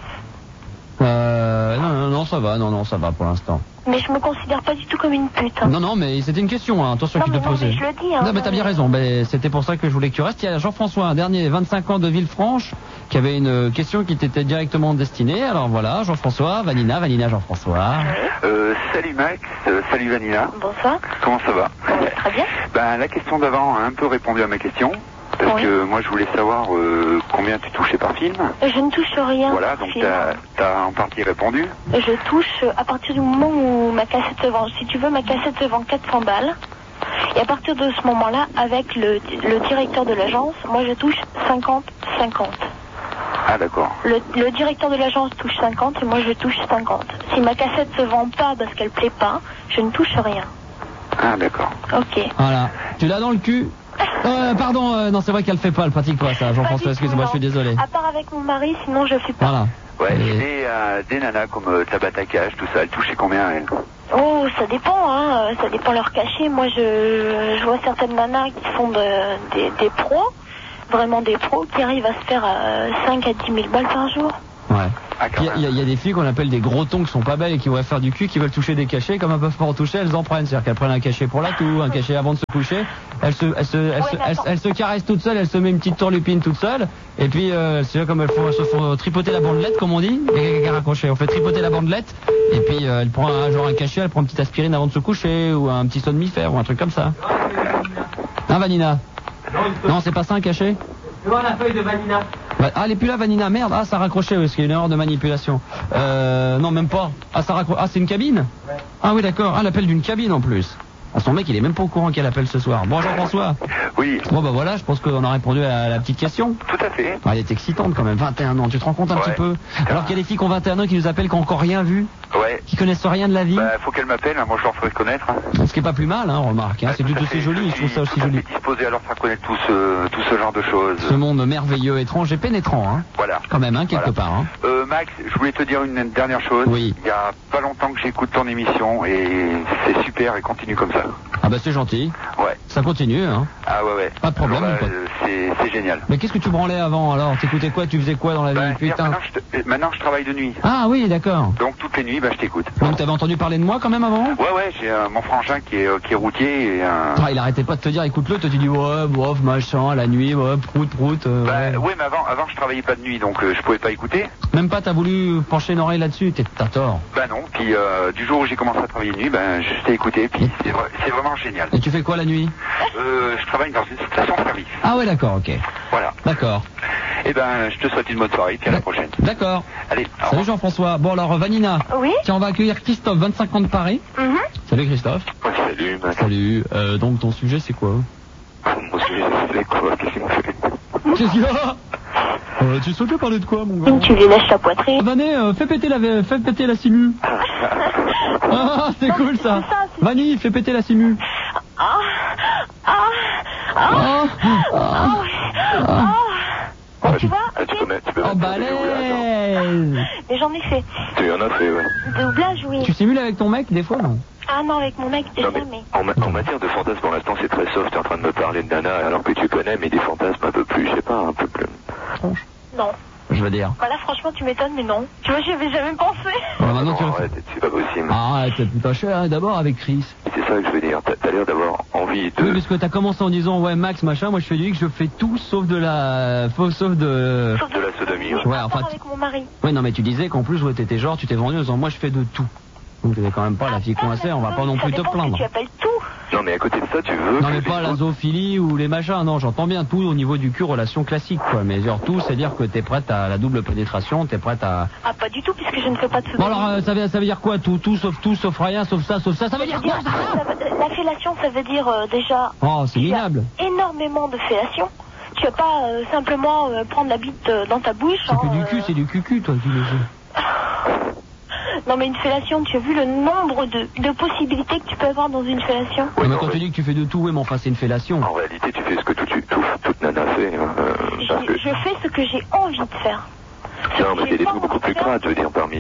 G: non, ça va, non, ça va pour l'instant.
F: Mais je me considère pas du tout comme une pute. Hein.
G: Non, mais c'était une question, hein. Attention qui te posait.
F: Mais je le dis, hein.
G: Non, mais t'as bien raison. C'était pour ça que je voulais que tu restes. Il y a Jean-François, un dernier, 25 ans de Villefranche, qui avait une question qui t'était directement destinée. Alors voilà, Jean-François, Vanina, Jean-François.
H: Salut Max, salut Vanina.
F: Bonsoir.
H: Comment ça va?
F: Très bien.
H: La question d'avant a un peu répondu à ma question. Parce que moi je voulais savoir combien tu touchais par film.
F: Je ne touche rien.
H: Voilà, donc t'as en partie répondu.
F: Je touche à partir du moment où ma cassette se vend. Si tu veux, ma cassette se vend 400 balles. Et à partir de ce moment-là, avec le directeur de l'agence, moi je touche 50-50.
H: Ah d'accord.
F: Le directeur de l'agence touche 50 et moi je touche 50. Si ma cassette se vend pas parce qu'elle plaît pas, je ne touche rien.
H: Ah d'accord.
F: Ok.
G: Voilà. Tu l'as dans le cul? Pardon, non, c'est vrai qu'elle fait pas, elle pratique pas ça, Jean-François, excuse-moi, je suis désolé.
F: À part avec mon mari, sinon je fais pas.
G: Voilà.
H: Ouais, des nanas comme Tabata Cash, tout ça, elle touchait combien elle?
F: Oh, ça dépend, hein. Ça dépend leur cachet. Moi, je vois certaines nanas qui font des pros, vraiment des pros, qui arrivent à se faire 5 à 10 000 balles par jour.
G: Ouais. Il y a des filles qu'on appelle des gros tons qui sont pas belles et qui voudraient faire du cul, qui veulent toucher des cachets, comme elles peuvent pas en toucher, elles en prennent. C'est-à-dire qu'elles prennent un cachet pour la toux, un cachet avant de se coucher, elles se caressent toutes seules, elles se mettent une petite tourlupine toute seule, et puis c'est comme elles se font tripoter la bandelette, comme on dit, on fait tripoter la bandelette, et puis elle prend un cachet, elle prend une petite aspirine avant de se coucher, ou un petit somnifère, ou un truc comme ça. Hein, Vanina? Non, c'est pas ça un cachet?
I: Tu vois la feuille de Vanina.
G: Ah, elle est plus là, Vanina, merde. Ah, ça a raccroché, parce qu'il y a une erreur de manipulation. Non, même pas. Ah, c'est une cabine? Ouais. Ah oui, d'accord. Ah, l'appel d'une cabine en plus. Ah, son mec, il est même pas au courant qu'elle appelle ce soir. Bon, Jean-François.
H: Oui.
G: Bon, bah voilà, je pense qu'on a répondu à la petite question.
H: Tout à fait.
G: Ah, elle est excitante quand même, 21 ans. Tu te rends compte un petit peu? Alors qu'il y a des filles qui ont 21 ans qui nous appellent, qui n'ont encore rien vu.
H: Ouais.
G: Qui connaissent rien de la vie.
H: Bah, faut qu'elle m'appelle, hein. Moi je leur ferai connaître. Hein.
G: Ce qui est pas plus mal, hein, remarque. Hein. C'est tout aussi joli, je trouve ça aussi joli.
H: Disposé à leur faire connaître tout ce genre de choses.
G: Ce monde merveilleux, étrange et pénétrant, hein.
H: Voilà.
G: Quand même, hein, quelque part, hein.
H: Max, je voulais te dire une dernière chose.
G: Oui.
H: Il y a pas longtemps que j'écoute ton émission et c'est super et continue comme ça.
G: Ah bah c'est gentil.
H: Ouais.
G: Ça continue, hein.
H: Ah ouais.
G: Pas de problème, mon pote.
H: C'est génial.
G: Mais qu'est-ce que tu branlais avant alors? T'écoutais quoi? Tu faisais quoi dans la vie? Putain.
H: Maintenant je travaille de nuit.
G: Ah oui, d'accord.
H: Donc toutes les nuits, je t'écoute.
G: Donc t'avais entendu parler de moi quand même avant?
H: Ouais, j'ai mon frangin qui est routier et
G: Ah, il arrêtait pas de te dire, écoute-le, toi tu dis ouais, bof, machin, la nuit, ouais, prout.
H: Ouais, mais avant je travaillais pas de nuit, donc je pouvais pas écouter.
G: Même pas, t'as voulu pencher une oreille là-dessus, t'as tort.
H: Bah non, puis du jour où j'ai commencé à travailler de nuit, je t'ai écouté, puis c'est vraiment génial.
G: Et tu fais quoi la nuit?
H: Je travaille dans une station-service.
G: Ah ouais, d'accord, ok.
H: Voilà.
G: D'accord.
H: Eh je te souhaite une bonne soirée, puis à la prochaine.
G: D'accord.
H: Allez,
G: salut Jean-François. Bon alors, Vanina.
F: Oui.
G: Tiens, on va accueillir Christophe, 25 ans de Paris. Salut Christophe.
H: Ouais, salut, Max.
G: Salut. Donc ton sujet c'est quoi?
H: Mon sujet c'est quoi? Qu'est-ce qu'il m'a fait?
G: Qu'est-ce qu'il y a? Tu souhaitais parler de quoi, mon gars?
F: Tu lui lèches la poitrine.
G: Vané, fais péter la simu. Ah, c'est cool ça. Vanny, fais péter la simu.
F: Tu vois?
H: Tu peux
G: Oh, balèze.
F: Mais j'en ai fait.
H: Tu en as fait, ouais.
F: Doublage, oui.
G: Tu simules avec ton mec des fois, non?
F: Ah non, avec mon mec, déjà, mais...
H: En matière de fantasme, pour l'instant, c'est très soft. Tu es en train de me parler de nana, alors que tu connais, mais des fantasmes un peu plus, je sais pas, un peu plus...
F: Non.
G: Je veux dire.
F: Bah là, franchement, tu m'étonnes, mais non. Tu vois, j'y avais jamais pensé.
G: Maintenant, tu
H: c'est pas possible.
G: Arrête, putain, cher, d'abord avec Chris.
H: C'est ça que je veux dire. T'as l'air d'avoir envie de...
G: Oui, parce que t'as commencé en disant, ouais, Max, machin, moi je fais du X, je fais tout sauf de la... Sauf de...
H: Sauf de la sodomie.
F: Ouais, enfin... avec mon mari.
G: Ouais, non, mais tu disais qu'en plus, ouais, t'étais genre, tu t'es vendu en disant, moi je fais de tout. Donc t'es quand même pas la fille coincée, on va pas non plus te plaindre.
F: Tu appelles tout.
H: Non, mais à côté de ça, tu veux...
G: Non, mais pas la zoophilie ou les machins, non, j'entends bien tout au niveau du cul, relation classique, quoi. Mais genre tout, c'est dire que t'es prête à la double pénétration, t'es prête à...
F: Ah, pas du tout, puisque je ne fais pas de sodomie.
G: Bon, alors, ça veut dire quoi? Tout, sauf rien, sauf ça veut dire quoi, ça?
F: La fellation, ça veut dire déjà...
G: Oh, c'est minable.
F: Énormément de fellation. Tu vas pas simplement prendre la bite dans ta bouche.
G: C'est que du cul, c'est du cucu, toi, tu le sais.
F: Non, mais une fellation, tu as vu le nombre de possibilités que tu peux avoir dans une fellation?
G: Oui, mais quand tu dis que tu fais de tout, oui, mais enfin, c'est une fellation.
H: En réalité, tu fais ce que toute nana fait.
F: Je fais ce que j'ai envie de faire.
H: Non, mais il y a des trucs beaucoup plus crades, je veux dire, parmi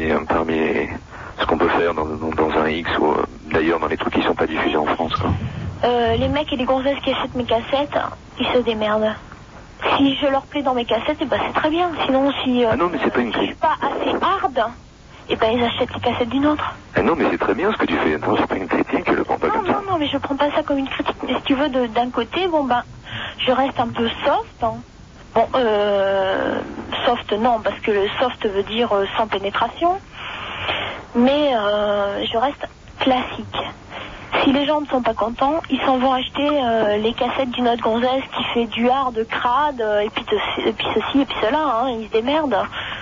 H: ce qu'on peut faire dans un X ou d'ailleurs dans les trucs qui sont pas diffusés en France, quoi.
F: Les mecs et les gonzesses qui achètent mes cassettes, ils se démerdent. Si je leur plais dans mes cassettes, eh ben c'est très bien. Sinon, si
H: ah non, mais c'est pas une
F: je suis pas assez hard, eh ben ils achètent les cassettes d'une autre.
H: Ah non, mais c'est très bien ce que tu fais. Non, c'est pas une critique, je le prends pas comme ça.
F: Non, mais je prends pas ça comme une critique. Mais si tu veux, d'un côté, je reste un peu soft. Hein. Bon, soft non, parce que le soft veut dire sans pénétration. Mais je reste classique. Si les gens ne sont pas contents, ils s'en vont acheter les cassettes d'une autre gonzesse qui fait du hard crade, et puis ceci, et puis cela, hein, ils se démerdent.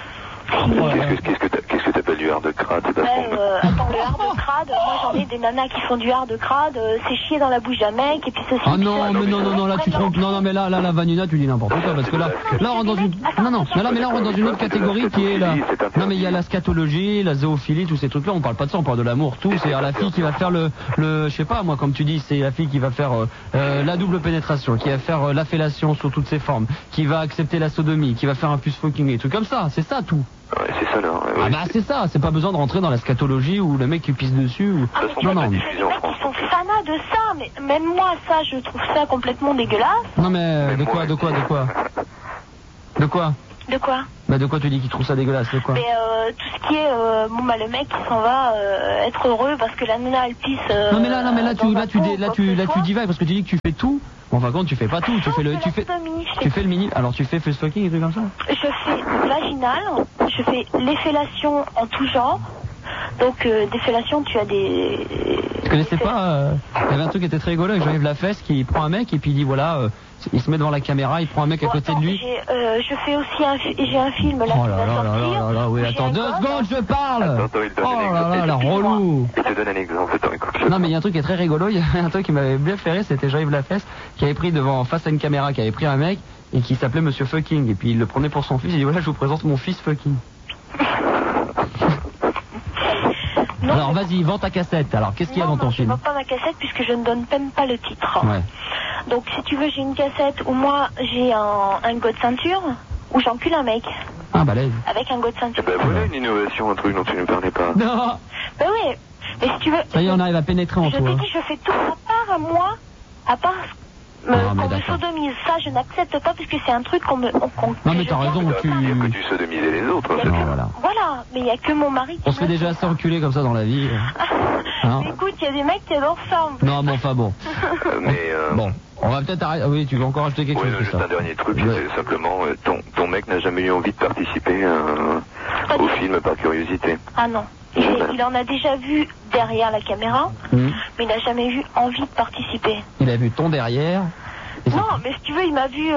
H: Qu'est-ce que t'appelles du hard crade?
F: Attends, le hard crade, moi j'en ai des nanas qui font du hard crade, c'est chier dans la bouche d'un mec, et puis ceci.
G: Ah non, mais non, là tu trompes. Non, mais là, Vanina, tu dis n'importe quoi, parce que là, on rentre dans une... Non, mais là, on rentre dans une autre catégorie qui est là. Non, mais il y a la scatologie, la zoophilie, tous ces trucs-là, on parle pas de ça, on parle de l'amour, tout. C'est la fille qui va faire le, je sais pas, moi, comme tu dis, c'est la fille qui va faire la double pénétration, qui va faire la fellation sous toutes ses formes, qui va accepter la sodomie, qui va faire un puce fucking, et trucs comme ça, c'est ça tout.
H: Ouais, c'est ça, là.
G: Ah bah c'est ça, c'est pas besoin de rentrer dans la scatologie ou le mec qui pisse dessus. Ou...
H: De toute façon,
G: non, non.
F: Les mecs qui sont fanas de ça, mais même moi, ça, je trouve ça complètement dégueulasse.
G: Non mais de quoi De quoi De quoi Bah de quoi tu dis qu'il trouve ça dégueulasse, de quoi?
F: Mais tout ce qui est bon bah le mec qui s'en va être heureux parce que la nana elle pisse.
G: Non mais là tu divagues parce que tu dis que tu fais tout. Bon, enfin quand tu fais pas tout, tu fais le mini. Alors tu fais face fucking et trucs comme ça.
F: Je fais vaginal, je fais les fellations en tout genre. Donc des fellations, tu as des.
G: Tu connaissais pas il y avait un truc qui était très rigolo avec Jean-Yves Lafesse qui prend un mec et puis il dit voilà. Il se met devant la caméra, il prend un mec à côté de lui.
F: Je fais aussi j'ai un film là.
G: Oh là là, oui, attends 2 secondes, je parle.
H: Attends,
G: oh là là, la relou.
H: Je te donne un exemple, attends, écoute.
G: Non mais il y a un truc qui est très rigolo, il y a un truc qui m'avait bien fait rire, c'était Jean-Yves Lafesse qui avait pris face à une caméra, qui avait pris un mec et qui s'appelait Monsieur Fucking et puis il le prenait pour son fils, il dit voilà je vous présente mon fils Fucking. Non, alors vas-y, vends ta cassette. Alors qu'est-ce qu'il y a dans ton film?
F: Je ne vends pas ma cassette puisque je ne donne même pas le titre.
G: Ouais.
F: Donc si tu veux, j'ai une cassette où moi j'ai un go de ceinture où j'encule un mec.
G: Ah balèze.
F: Avec un go de ceinture.
H: Bah voilà une innovation, un truc dont tu ne parlais pas.
G: Non.
F: Bah oui, mais si tu veux.
G: Ça y est, on arrive à pénétrer en toi.
F: Je t'ai dit, je fais tout à part moi, à part qu'on me sodomise. Ça, je n'accepte pas parce que c'est un truc qu'on me.
G: Non mais t'as raison,
H: tu veux dire que tu sodomisais les autres.
F: Voilà, mais il n'y a que mon mari qui.
G: On se fait déjà assez enculer comme ça dans la vie.
F: Hein? Écoute, il y a des mecs qui adorent ça.
G: Non mais enfin bon.
H: Mais
G: bon. On va peut-être arrêter. Oui, tu veux encore ajouter quelque chose?
H: Juste un dernier truc, c'est simplement ton mec n'a jamais eu envie de participer au film par curiosité.
F: Ah non. Il en a déjà vu derrière la caméra, mais il n'a jamais eu envie de participer.
G: Il a vu ton derrière.
F: Non, mais si tu veux, il m'a vu.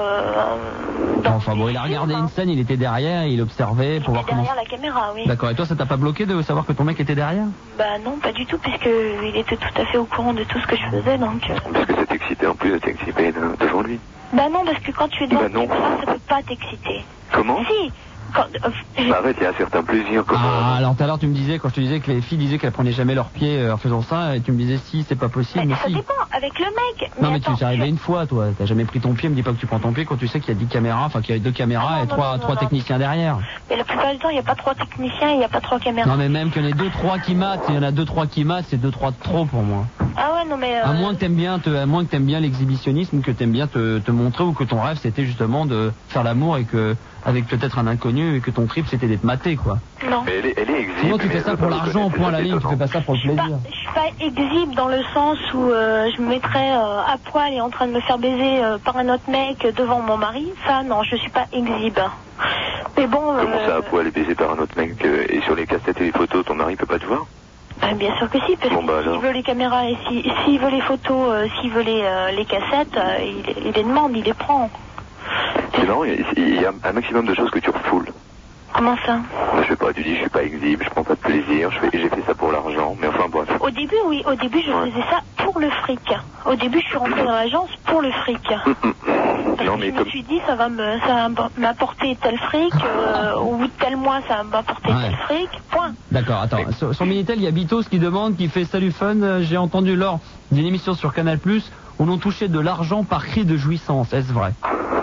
G: Enfin bon, il a regardé une scène, il était derrière, il observait pour voir comment.
F: Derrière la caméra, oui.
G: D'accord. Et toi, ça t'a pas bloqué de savoir que ton mec était derrière?
F: Bah non, pas du tout, puisqu'il était tout à fait au courant de tout ce que je faisais, donc.
H: Parce que ça t'excitait en plus de t'exciter devant lui.
F: Bah non, parce que quand tu es devant la caméra, ça peut pas t'exciter.
H: Comment?
F: Si.
H: Arrête, il y a un certain plaisir.
G: Alors tout à l'heure tu me disais, quand je te disais que les filles disaient qu'elles prenaient jamais leurs pieds en faisant ça, et tu me disais si c'est pas possible, mais
F: ça
G: si.
F: dépend, avec le mec.
G: Non mais tu es arrivé une fois, toi, t'as jamais pris ton pied, me dis pas que tu prends ton pied quand tu sais qu'il y a 10 caméras, enfin qu'il y a 2 caméras et 3 techniciens derrière.
F: Mais la plupart du temps il n'y a pas 3 techniciens, il n'y a pas 3 caméras.
G: Non mais même qu'il y en ait 2-3 qui matent, il y en a 2-3 qui matent, c'est 2-3 de trop pour moi.
F: Ah ouais non mais.
G: À moins que t'aimes bien l'exhibitionnisme, que t'aimes bien te montrer, ou que ton rêve c'était justement de faire l'amour et que avec peut-être un inconnu et que ton trip c'était d'être maté quoi.
F: Non.
H: Mais elle est exhibe.
G: Sinon tu fais ça pour l'argent, point à la ligne, tu fais pas ça pour le plaisir.
F: Je suis pas exhibe dans le sens où je me mettrais à poil et en train de me faire baiser par un autre mec devant mon mari. Ça non, je suis pas exhibe. Mais bon.
H: Comment ça à poil et baiser par un autre mec et sur les cassettes et les photos ton mari peut pas te voir?
F: Bien sûr que si, parce que s'il veut les caméras et s'il veut les photos, s'il veut les cassettes, il les demande, il les prend.
H: C'est marrant, il y a un maximum de choses que tu refoules.
F: Comment ça?
H: Je sais pas, tu dis je suis pas exhibe, je prends pas de plaisir, j'ai fait ça pour l'argent, mais enfin bref.
F: Au début oui, au début je faisais ça pour le fric. Au début je suis rentrée dans l'agence pour le fric.
H: Non, mais
F: je me suis dit ça va m'apporter tel fric, ou tel mois ça va m'apporter tel fric, point.
G: D'accord, attends, sur Minitel il y a Bitos qui demande, qui fait salut fun, j'ai entendu lors d'une émission sur Canal+, où l'on touchait de l'argent par cri de jouissance, est-ce vrai?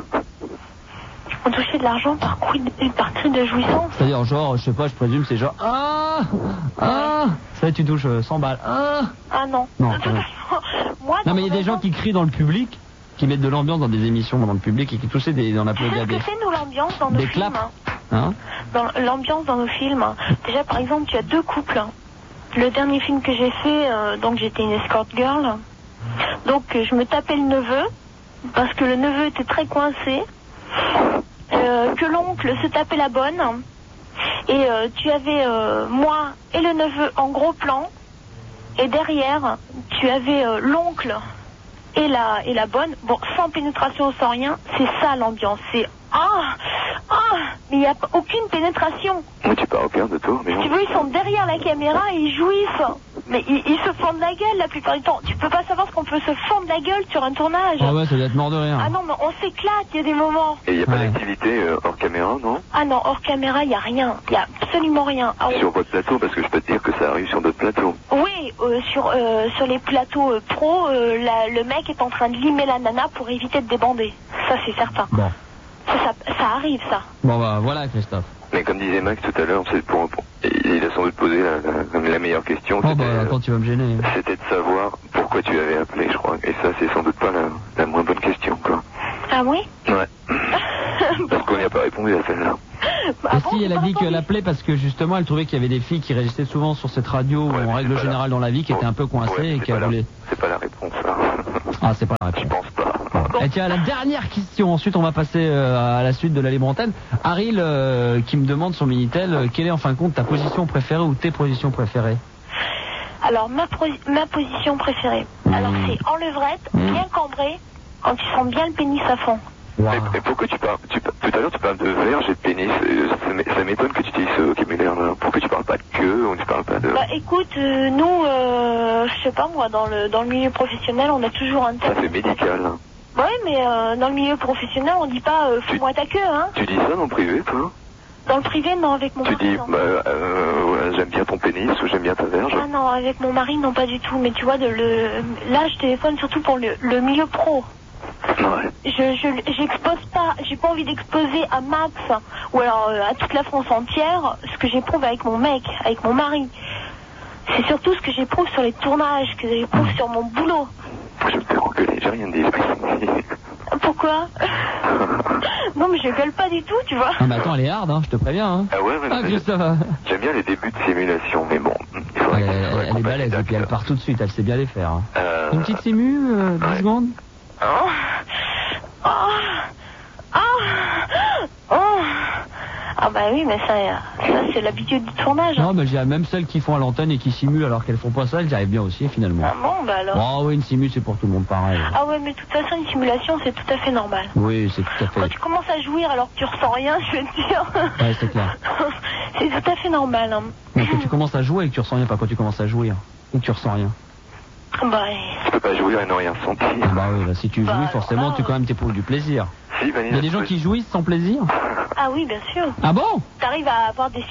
F: On touchait de l'argent par cri de jouissance.
G: C'est-à-dire genre, je sais pas, je présume c'est genre ça tu touches 100 balles.
F: Ah non.
G: Non,
F: moi,
G: non mais il y a des gens qui crient dans le public, qui mettent de l'ambiance dans des émissions dans le public et qui touchaient dans applaudissements.
F: C'est ce que fait nous l'ambiance dans nos films.
G: Claps. Hein?
F: Dans l'ambiance dans nos films. Déjà par exemple tu as 2 couples. Le dernier film que j'ai fait, donc j'étais une escort girl. Donc je me tapais le neveu parce que le neveu était très coincé. Que l'oncle se tapait la bonne et tu avais moi et le neveu en gros plan et derrière tu avais l'oncle et la bonne, bon sans pénétration, sans rien, c'est ça l'ambiance, c'est mais il n'y a aucune pénétration.
H: Mais tu parles bien de toi, mais
F: si tu veux, ils sont derrière la caméra et ils jouissent. Mais ils se fendent la gueule la plupart du temps. Tu peux pas savoir ce qu'on peut se fendre la gueule sur un tournage.
G: Ah ouais, ça doit être mort de rire.
F: Ah non, mais on s'éclate, il y a des moments.
H: Et il n'y a pas d'activité hors caméra, non?
F: Ah non, hors caméra, il n'y a rien. Il n'y a absolument rien.
H: Sur votre plateau, parce que je peux te dire que ça arrive sur d'autres plateaux.
F: Oui, sur les plateaux pro, le mec est en train de limer la nana pour éviter de débander. Ça, c'est certain.
G: Bon.
F: Ça arrive, ça.
G: Bon, bah, voilà, Christophe.
H: Mais comme disait Max tout à l'heure, il a sans doute posé la meilleure question.
G: Oh, bah, attends, tu vas me gêner.
H: C'était de savoir pourquoi tu avais appelé, je crois. Et ça, c'est sans doute pas la moins bonne question, quoi.
F: Ah oui?
H: Ouais. Parce qu'on n'y a pas répondu à celle-là.
G: Et si, elle a dit qu'elle appelait parce que justement, elle trouvait qu'il y avait des filles qui régissaient souvent sur cette radio, ou en règle générale dans la vie, qui étaient un peu coincées et qu'elle voulait...
H: C'est pas la réponse, ça.
G: Ah, c'est pas la réponse.
H: Je pense pas.
G: Et tiens, la dernière question, ensuite on va passer à la suite de la libre antenne. Aril qui me demande sur Minitel, quelle est en fin de compte ta position préférée ou tes positions préférées?
F: Alors, ma position préférée, alors c'est en levrette, bien cambrée, quand tu sens bien le pénis à fond.
H: Wow. Et pourquoi tu parles tout à l'heure tu parles de verge et de pénis, ça m'étonne que tu utilises ce vocabulaire-là. Pourquoi tu parles pas de queue ou tu parles pas de...
F: Bah écoute, nous, je sais pas moi, dans le milieu professionnel, on a toujours un terme.
H: Ça c'est médical. Hein.
F: Ouais, mais dans le milieu professionnel, on dit pas fous-moi ta queue, hein.
H: Tu dis ça dans le privé, toi?
F: Dans le privé, non, avec mon mari.
H: Tu dis, j'aime bien ton pénis ou j'aime bien ta verge?
F: Ah non, avec mon mari, non, pas du tout. Mais tu vois, là, je téléphone surtout pour le milieu pro.
H: Ouais.
F: J'expose pas, j'ai pas envie d'exposer à Max ou alors à toute la France entière ce que j'éprouve avec mon mec, avec mon mari. C'est surtout ce que j'éprouve sur les tournages, que j'éprouve sur mon boulot.
H: Je me fais engueuler, j'ai rien dit.
F: Pourquoi? Non mais je gueule pas du tout, tu vois.
G: Ah bah attends, elle est hard, hein, je te préviens. Hein.
H: Ah ouais, mais
G: Christophe.
H: J'aime bien les débuts de simulation, mais bon.
G: Elle est balèze et puis elle part tout de suite, elle sait bien les faire. Hein. Une petite simu, 10 secondes.
F: Ah bah oui, mais ça c'est l'habitude du tournage.
G: Non, mais j'ai même celles qui font à l'antenne et qui simulent alors qu'elles font pas ça, elles y arrivent bien aussi finalement.
F: Ah bon, bah alors.
G: Oh oui, une simu c'est pour tout le monde pareil.
F: Ah ouais, mais de toute façon une simulation c'est tout à fait normal.
G: Oui, c'est tout à fait.
F: Quand tu commences à jouir alors que tu ressens rien, je veux te dire.
G: Ouais, c'est clair.
F: C'est tout à fait normal. Hein.
G: Mais quand tu commences à jouer et que tu ressens rien, pas quand tu commences à jouir et que tu ressens rien.
F: Bah,
H: tu peux pas jouir et ne rien sentir.
G: Ah bah oui, bah, si tu jouis, forcément, tu quand même t'éprouves du plaisir.
H: Si,
G: il y a des gens qui jouissent sans plaisir.
F: Ah oui, bien sûr.
G: Ah bon?
F: T'arrives à avoir des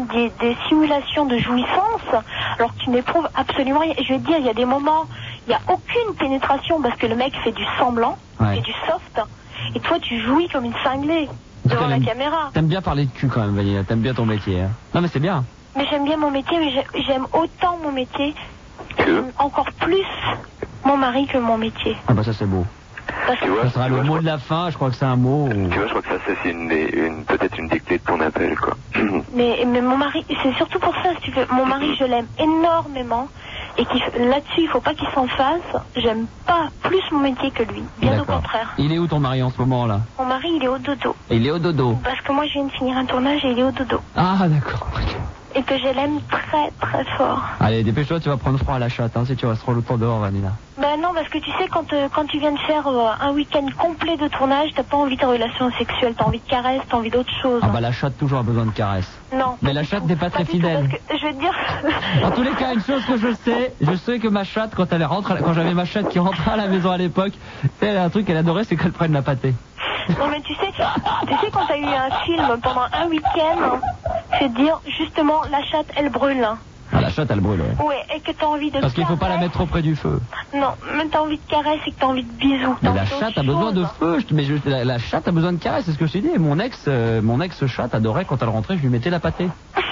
F: simulations de jouissance alors que tu n'éprouves absolument rien. Je vais te dire, il y a des moments, il n'y a aucune pénétration parce que le mec fait du semblant, fait du soft, et toi tu jouis comme une cinglée devant la caméra.
G: T'aimes bien parler de cul quand même, Vanilla, t'aimes bien ton métier. Hein. Non mais c'est bien.
F: Mais j'aime bien mon métier, mais j'aime autant mon métier, encore plus mon mari que mon métier.
G: Ah bah ça c'est beau.
H: Tu vois,
G: ça sera le mot de la fin, je crois que c'est un mot.
H: Tu vois, je crois que ça c'est peut-être une des clés de ton appel, quoi.
F: Mais mon mari, c'est surtout pour ça, si tu veux. Mon mari, je l'aime énormément. Et là-dessus, il faut pas qu'il s'en fasse. J'aime pas plus mon métier que lui. Bien au contraire.
G: Il est où ton mari en ce moment là?
F: Mon mari, il est au dodo.
G: Il est au dodo.
F: Parce que moi, je viens de finir un tournage et il est au dodo.
G: Ah d'accord.
F: Et que je l'aime très très fort.
G: Allez, dépêche-toi, tu vas prendre froid à la chatte, hein, si tu restes trop longtemps dehors, Vanilla.
F: Ben non, parce que tu sais, quand tu viens de faire un week-end complet de tournage, t'as pas envie de relations sexuelles, t'as envie de caresses, t'as envie d'autre chose.
G: Ah bah la chatte toujours a besoin de caresses.
F: Non.
G: Mais la chatte n'est pas très fidèle.
F: Parce que, je vais te dire...
G: En tous les cas, une chose que je sais que ma chatte, quand j'avais ma chatte qui rentrait à la maison à l'époque, un truc qu'elle adorait, c'est qu'elle prenne la pâtée.
F: Non mais tu sais quand t'as eu un film pendant un week-end, je vais te dire, justement, la chatte, elle brûle.
G: Ah, la chatte, elle brûle, ouais.
F: Ouais, et que t'as envie de
G: Parce qu'il faut pas la mettre trop près du feu.
F: Non, mais t'as envie de caresses et que t'as envie de bisous.
G: Mais la chatte a besoin de feu, la chatte a besoin de caresses, c'est ce que je t'ai dit. Mon ex chatte adorait quand elle rentrait, je lui mettais la pâtée.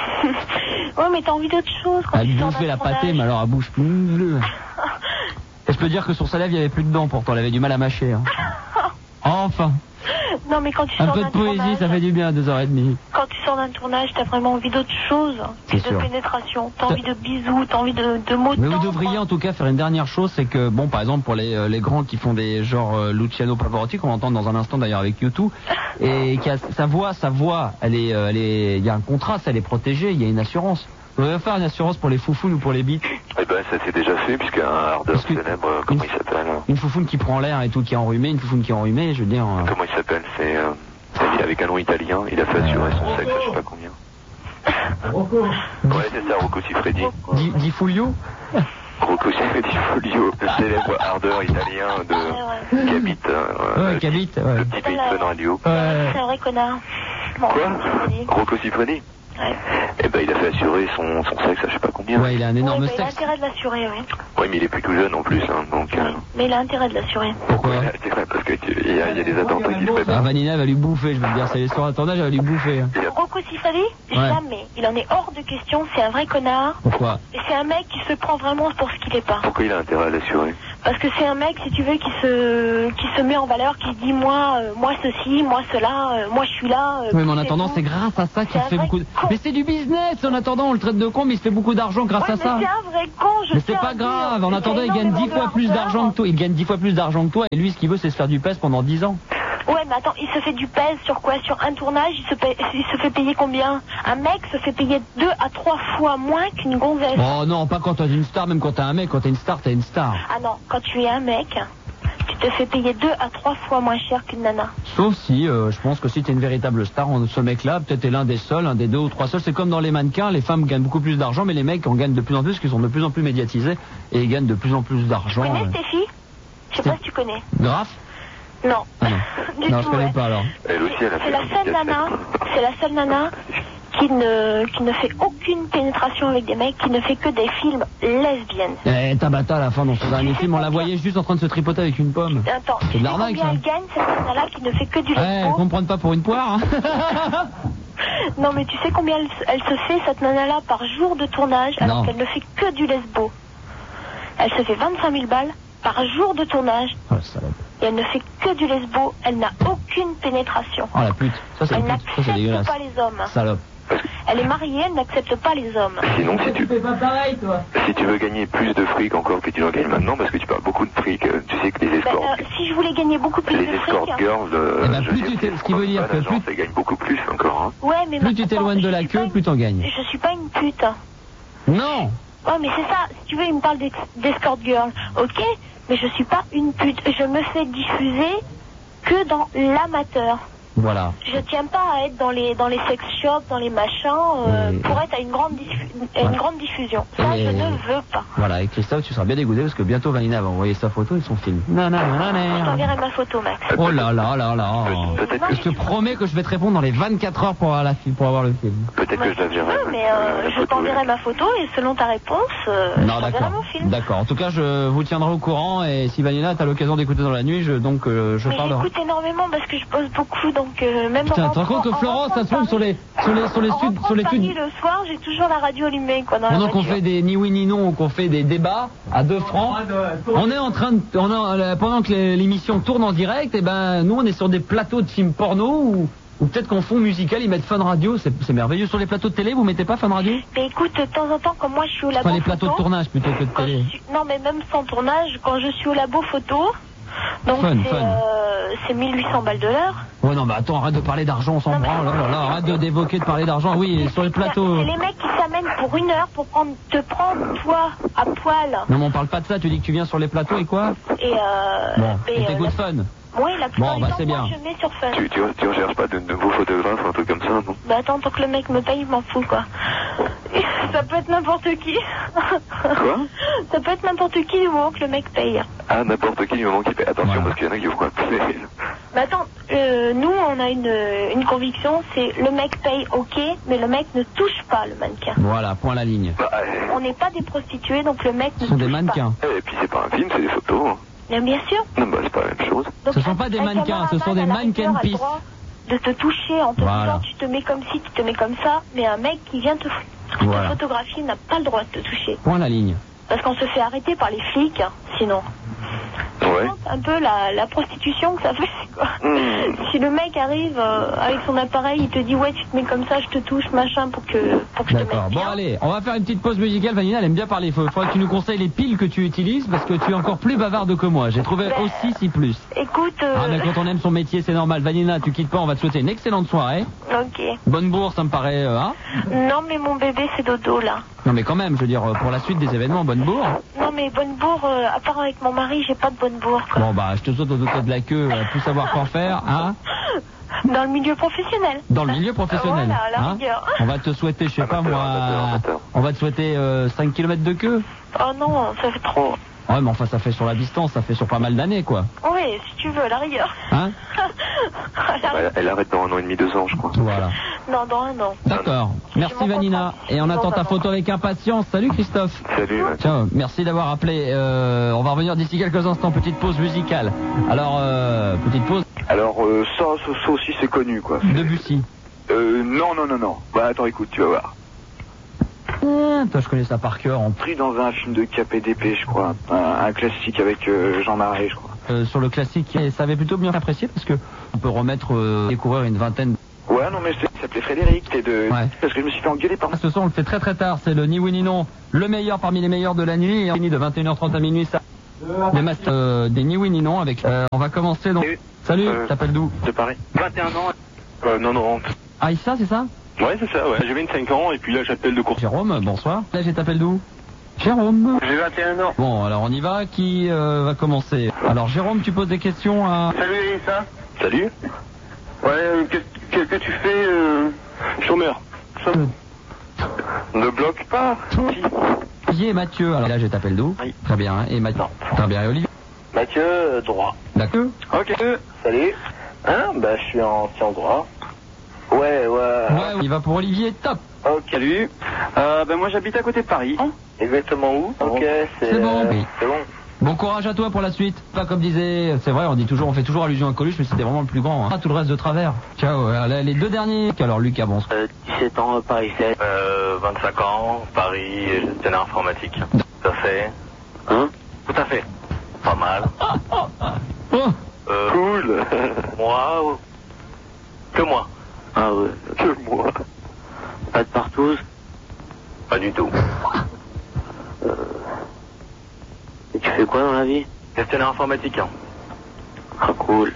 F: Ouais, mais t'as envie d'autre chose.
G: Elle bouffait la pâtée, mais alors elle bouge plus. Et je peux dire que sur sa lèvre, il y avait plus de dents pourtant, elle avait du mal à mâcher. Hein. Enfin.
F: Non, mais quand tu
G: un
F: sors
G: peu
F: d'un
G: de poésie,
F: tournage,
G: ça fait du bien à 2h30.
F: Quand tu sors d'un tournage, t'as vraiment envie d'autre chose. De pénétration. T'as envie de bisous, t'as envie de mots.
G: Mais vous devriez en tout cas faire une dernière chose, c'est que, bon, par exemple, pour les grands qui font des genres Luciano Pavarotti, qu'on va entendre dans un instant d'ailleurs avec YouTube, et qui a sa voix, il y a un contrat, elle est protégée, il y a une assurance. Vous devez faire une assurance pour les foufounes ou pour les bites?
H: Eh ben, ça s'est déjà fait, puisqu'un hardeur célèbre, comment il s'appelle?
G: Une foufoune qui prend l'air et tout, qui est enrhumée, une foufoune qui est enrhumée, je veux dire...
H: Comment il s'appelle? C'est avec un nom italien, il a fait assurer son sexe, je sais pas combien.
G: Rocco.
H: Ouais, c'est ça, Rocco Siffredi.
G: Di Fulvio?
H: Rocco Siffredi Fulvio, le célèbre ardeur italien qui habite...
G: le
H: petit pays de Fun Radio.
F: C'est un vrai connard. Bon,
H: quoi? Rocco Siffredi? Et ben il a fait assurer son sexe à je sais pas combien.
G: Ouais, il a un énorme
F: Il a intérêt de l'assurer, oui.
H: Oui, mais il est plus tout jeune en plus, hein, donc...
F: Mais il a intérêt de l'assurer.
G: Pourquoi?
H: C'est vrai, parce qu'il y a des attentats qui se préparent.
G: Ah, Vanina va lui bouffer, je veux dire, c'est sur un tournage, elle va lui bouffer.
F: Rocco Siffredi, jamais. Il en est hors de question, c'est un vrai connard.
G: Pourquoi?
F: Et c'est un mec qui se prend vraiment pour ce qu'il est pas.
H: Pourquoi il a intérêt à l'assurer?
F: Parce que c'est un mec, si tu veux, qui se met en valeur, qui se dit moi ceci, moi cela, moi je suis là.
G: Oui, mais en attendant, c'est grâce à ça qu'il fait beaucoup de... Mais c'est du business, en attendant, on le traite de con, mais il se fait beaucoup d'argent grâce à ça.
F: C'est un vrai con,
G: mais c'est pas grave, en attendant, il gagne 10 fois plus d'argent que toi. Il gagne 10 fois plus d'argent que toi, et lui, ce qu'il veut, c'est se faire du pèse pendant 10 ans.
F: Ouais, mais attends, il se fait du pèse sur quoi? Sur un tournage, il se fait payer combien? Un mec se fait payer 2 à 3 fois moins qu'une gonzesse.
G: Oh non, pas quand t'as une star, même quand t'as un mec, quand t'as une star, t'as une star.
F: Ah non, quand tu es un mec, tu te fais payer 2 à 3 fois moins cher qu'une nana.
G: Sauf si, je pense que si t'es une véritable star, ce mec-là, peut-être est l'un des seuls, un des 2 ou 3 seuls. C'est comme dans les mannequins, les femmes gagnent beaucoup plus d'argent, mais les mecs en gagnent de plus en plus, parce qu'ils sont de plus en plus médiatisés, et ils gagnent de plus en plus d'argent.
F: Tu connais Stéphie? Je sais pas si tu connais.
G: Graf?
F: Non.
G: Ah non.
F: Du
G: non,
F: tout,
G: je connais pas alors.
H: Elle aussi, elle a fait
F: c'est la seule nana qui ne fait aucune pénétration avec des mecs, qui ne fait que des films lesbiennes.
G: Eh, Tabata, à la fin, dans son dernier film, on la voyait juste en train de se tripoter avec une pomme.
F: Attends,
G: c'est de l'arnaque, ça.
F: Combien elle gagne, cette nana-là, qui ne fait que du lesbo?
G: Elle comprend pas pour une poire, hein.
F: Non, mais tu sais combien elle se fait, cette nana-là, par jour de tournage, alors qu'elle ne fait que du lesbo? Elle se fait 25 000 balles par jour de tournage.
G: Oh, salope.
F: Et elle ne fait que du lesbo, elle n'a aucune pénétration.
G: Oh la pute, ça c'est
F: elle
G: pute, ça c'est dégueulasse.
F: n'accepte pas les hommes.
G: Salope.
F: Elle est mariée, elle n'accepte pas les hommes.
H: Sinon,
G: tu fais pas pareil, toi.
H: Si tu veux gagner plus de fric encore que tu en gagnes maintenant, parce que tu parles beaucoup de fric, tu sais que les escorts...
F: si je voulais gagner beaucoup plus de fric...
H: Les escort girls,
G: ce qui veut dire que plus...
H: Ça gagne beaucoup plus encore, hein.
F: Ouais, mais
G: plus tu t'éloignes de la queue, plus t'en gagnes.
F: Je suis pas une pute.
G: Non.
F: Ouais, mais c'est ça, si tu veux, il me parle d'escort girl. Ok, mais je suis pas une pute. Je me fais diffuser que dans l'amateur.
G: Voilà.
F: Je tiens pas à être dans les sex shops, dans les machins, pour être à une grande diffusion. Ça, je ne veux pas.
G: Voilà, et Christophe, tu seras bien dégoûté parce que bientôt Vanina va envoyer sa photo et son film.
F: Je t'enverrai ma photo, Max.
G: Oh là là là là. Je te promets que je vais te répondre dans les 24 heures pour avoir le film.
H: Peut-être que je la verrai.
F: Mais je t'enverrai ma photo et selon ta réponse, je t'enverrai mon film.
G: D'accord. En tout cas, je vous tiendrai au courant et si Vanina t'as l'occasion d'écouter dans la nuit, je parlerai.
F: J'écoute énormément parce que je pose beaucoup, donc même.
G: Putain, tu te rends compte que Florence, ça se trouve sur les studs.
F: Le soir, j'ai toujours la radio allumée, quoi.
G: Pendant qu'on fait des ni oui ni non, ou qu'on fait des débats à 2 francs, on est en train de, pendant que l'émission tourne en direct, et ben nous on est sur des plateaux de films porno ou peut-être qu'en fond musical ils mettent Fun Radio. C'est merveilleux. Sur les plateaux de télé, vous mettez pas Fun Radio?
F: Mais écoute, de temps en temps, comme moi je suis au labo.
G: Enfin, les plateaux de tournage plutôt que de télé.
F: Non, mais même sans tournage, quand je suis au labo photo. Donc c'est 1800 balles de l'heure.
G: Ouais, non, mais attends, arrête de parler d'argent, on s'en branle. Arrête d'évoquer de parler d'argent. Oui, sur les plateaux.
F: C'est les mecs qui s'amènent pour 1 heure pour te prendre toi à poil.
G: Non, mais on parle pas de ça. Tu dis que tu viens sur les plateaux et quoi? Et t'écoutes Fun.
F: Oui, la plupart du temps,
G: c'est bien.
F: moi, je mets sur Fun.
H: Tu recherches pas de nouveaux photographes, un truc comme ça, non?
F: Bah attends, tant que le mec me paye, je m'en fous, quoi. Ça peut être n'importe qui.
H: Quoi?
F: Ça peut être n'importe qui du moment que le mec paye.
H: Ah, n'importe qui du moment qu'il paye. Attention, parce qu'il y en a qui vont appeler.
F: Bah attends, nous on a une conviction, c'est le mec paye, ok, mais le mec ne touche pas le mannequin.
G: Voilà, point à la ligne.
F: On n'est pas des prostituées, donc le mec ne touche pas.
G: Ce sont des mannequins.
H: Et puis c'est pas un film, c'est des photos.
F: Bien sûr.
H: Non, bah c'est pas la même chose.
F: Donc,
G: ce sont pas des mannequins, ce sont des mannequins pis.
F: De te toucher en te disant tu te mets comme ci, tu te mets comme ça, mais un mec qui vient te photographier n'a pas le droit de te toucher.
G: Point à la ligne.
F: Parce qu'on se fait arrêter par les flics, sinon.
H: Ouais.
F: Un peu la prostitution que ça fait, quoi. Si le mec arrive avec son appareil, il te dit ouais, tu te mets comme ça, je te touche, machin, pour que je te mette bien.
G: Bon, allez, on va faire une petite pause musicale. Vanina, elle aime bien parler. Il faudra que tu nous conseilles les piles que tu utilises parce que tu es encore plus bavarde que moi. J'ai trouvé aussi 6 plus.
F: Écoute.
G: Ah, mais quand on aime son métier, c'est normal. Vanina, tu quittes pas. On va te souhaiter une excellente soirée.
F: Ok.
G: Bonne bourse, ça me paraît. Hein?
F: Non, mais mon bébé, c'est dodo là.
G: Non, mais quand même, je veux dire, pour la suite des événements, bonne bourre.
F: Non, mais bonne bourre, à part avec mon mari, j'ai pas de bonne bourre. Quoi.
G: Bon, bah, je te saute au dos de la queue, plus savoir quoi faire, hein?
F: Dans le milieu professionnel.
G: Dans le milieu professionnel.
F: Voilà, la
G: hein?
F: rigueur.
G: On va te souhaiter, je sais pas moi, on va te souhaiter 5 km de queue.
F: Oh non, ça fait trop.
G: Ouais, mais enfin, ça fait sur la distance, ça fait sur pas mal d'années, quoi.
F: Oui, si tu veux, la rigueur.
G: Hein?
H: Elle arrête dans 1 an et demi, 2 ans, je crois.
G: Voilà.
F: Non, dans un an.
G: D'accord. Merci Vanina. Et on attend ta photo avec impatience. Salut Christophe.
H: Salut.
G: Ciao. Merci d'avoir appelé. On va revenir d'ici quelques instants. Petite pause musicale. Alors, petite pause.
E: Alors, ça aussi, c'est connu, quoi.
G: Debussy.
E: Non. Bah, attends, écoute, tu vas voir.
G: Toi, je connais ça par cœur.
E: Pris dans un film de KPDP, je crois. Un classique avec Jean Marais, je crois.
G: Sur le classique, et ça avait plutôt bien apprécié parce que on peut remettre découvrir une vingtaine.
E: Ouais, non, mais il s'appelait Frédéric,
G: Ouais.
E: Parce que je me suis fait engueuler par...
G: Ce soir, on le fait très très tard. C'est le Ni oui ni non, le meilleur parmi les meilleurs de la nuit. Et on finit de 21h30 à minuit. Ça. Des masters des Ni oui ni non avec. On va commencer donc. Salut, t'appelles d'où?
H: De Paris.
E: 21 ans.
H: 90.
G: Aïssa, c'est ça?
H: Ouais, c'est ça, ouais. J'ai 25 ans et puis là, j'appelle de cours.
G: Jérôme, bonsoir. Là, j'ai t'appelles d'où? Jérôme.
E: J'ai 21 ans.
G: Bon, alors on y va. Qui va commencer? Alors, Jérôme, tu poses des questions à...
E: Salut, Elissa.
H: Salut.
E: Ouais, qu'est-ce que tu fais,
H: Chômeur.
E: Ne bloque pas.
G: Olivier et Mathieu. Alors là, je t'appelle d'où?
H: Oui.
G: Très bien. Et Mathieu. Très bien. Et Olivier?
E: Mathieu, droit.
G: D'accord.
E: Ok. Salut. Hein? Bah, je suis en droit. Ouais.
G: Ouais, il va pour Olivier. Top.
E: Ok. Salut. Ben moi, j'habite à côté de Paris. Exactement où? Ok,
G: C'est bon. Oui.
E: C'est bon.
G: Bon courage à toi pour la suite. Pas comme disait, c'est vrai, on fait toujours allusion à Coluche, mais c'était vraiment le plus grand. Hein. Tout le reste de travers. Ciao. Alors, les deux derniers. Alors Lucas, bon.
E: 17 ans, Paris 7.
H: 25 ans, Paris, gestionnaire informatique. Tout à fait.
E: Hein?
H: Tout à fait. Pas mal.
G: Oh.
H: Cool. Moi, que moi.
E: Ah ouais.
H: Que moi.
E: Pas de partouze?
H: Pas du tout.
E: Et tu fais quoi dans la vie?
H: Gestionnaire informatique. Hein.
E: Ah cool.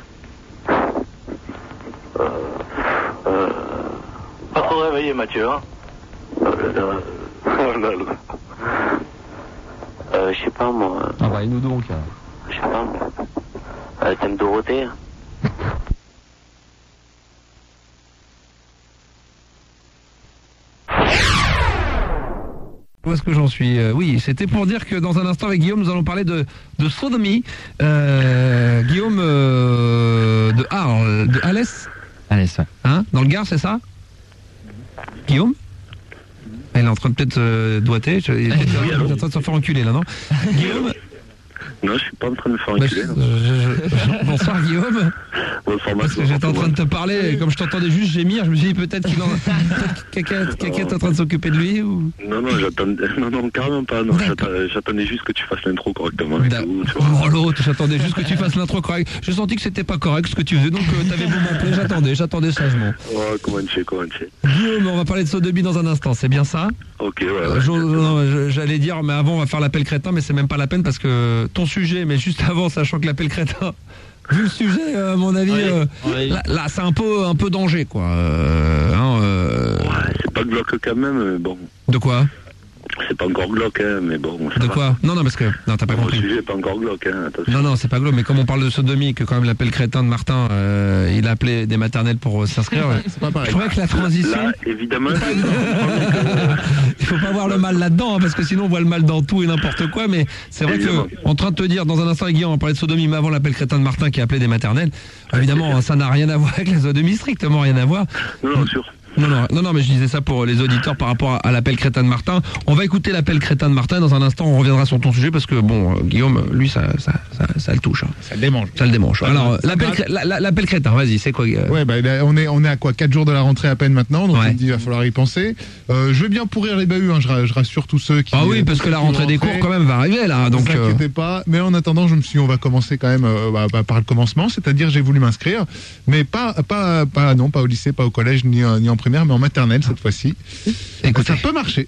H: Pas trop réveillé, Mathieu. Hein.
E: Oh là là. Je sais pas moi.
G: Ah bah et nous donc.
E: Je sais pas moi. T'aimes Dorothée?
C: Où est-ce que j'en suis? Oui, c'était pour dire que dans un instant avec Guillaume, nous allons parler de sodomie. Guillaume de Alès.
G: Alès, ouais.
C: Hein? Dans le Gard, c'est ça? Guillaume? Elle est en train de peut-être doigter. Il est en train de se faire enculer là, non? Guillaume?
H: Non, je suis pas en train de me faire enculer.
C: Bonsoir Guillaume.
H: Bonsoir,
C: Parce que j'étais en train de te parler, et comme je t'entendais juste gémir, je me suis dit peut-être qu'il quelqu'un est en train de s'occuper de lui ou...
H: Non, j'attendais. Non, carrément pas. Non, j'attendais juste que tu fasses l'intro correctement. Et tout, tu vois.
C: Oh l'autre, j'attendais juste que tu fasses l'intro correct. J'ai senti que c'était pas correct ce que tu faisais, donc t'avais beau m'appeler, j'attendais sagement.
H: Oh, comment tu sais.
C: Guillaume, on va parler de sodomie dans un instant, c'est bien ça?
H: Ok, ouais.
C: J'allais dire, mais avant on va faire l'appel crétin, mais c'est même pas la peine parce que ton sujet, mais juste avant, sachant que l'appel crétin, vu le sujet, à mon avis, là c'est un peu danger, quoi.
H: Ouais, c'est pas glauque quand même, mais bon.
C: De quoi?
H: C'est pas encore glauque, hein, mais bon.
C: De quoi? Non, parce que... Non, t'as pas compris.
H: Le sujet est pas encore glauque, hein, attention.
C: Non, c'est pas glauque, mais comme on parle de sodomie, que quand même l'appel crétin de Martin, il a appelé des maternelles pour s'inscrire.
I: C'est pas pareil.
C: Je crois que la transition...
H: Là, évidemment...
C: Il faut pas voir le mal là-dedans, hein, parce que sinon on voit le mal dans tout et n'importe quoi, mais c'est vrai
H: Évidemment.
C: que, en train de te dire, dans un instant avec Guillaume, on parlait de sodomie, mais avant l'appel crétin de Martin qui a appelé des maternelles, évidemment, ça n'a rien à voir avec la sodomie, strictement rien à voir.
H: Non, sûr.
C: Non, mais je disais ça pour les auditeurs par rapport à l'appel crétin de Martin. On va écouter l'appel crétin de Martin. Dans un instant, on reviendra sur ton sujet parce que, bon, Guillaume, lui, ça le touche. Hein.
I: Ça le démange.
C: Ça le démange. Alors, l'appel crétin, vas-y, c'est quoi?
I: Ouais, bah, on est à quoi? 4 jours de la rentrée à peine maintenant, donc
C: Ouais.
I: il me dit, il va falloir y penser. Je veux bien pourrir les bahuts, hein, je rassure tous ceux qui...
C: Ah oui, parce que la rentrée des cours, quand même, va arriver, là.
I: Ne
C: Donc,
I: vous inquiétez pas. Mais en attendant, je me suis dit, on va commencer quand même par le commencement, c'est-à-dire j'ai voulu m'inscrire, mais pas au lycée, pas au collège, ni en primaire, mais en maternelle cette fois-ci.
C: écoutez.
I: Ça peut marcher.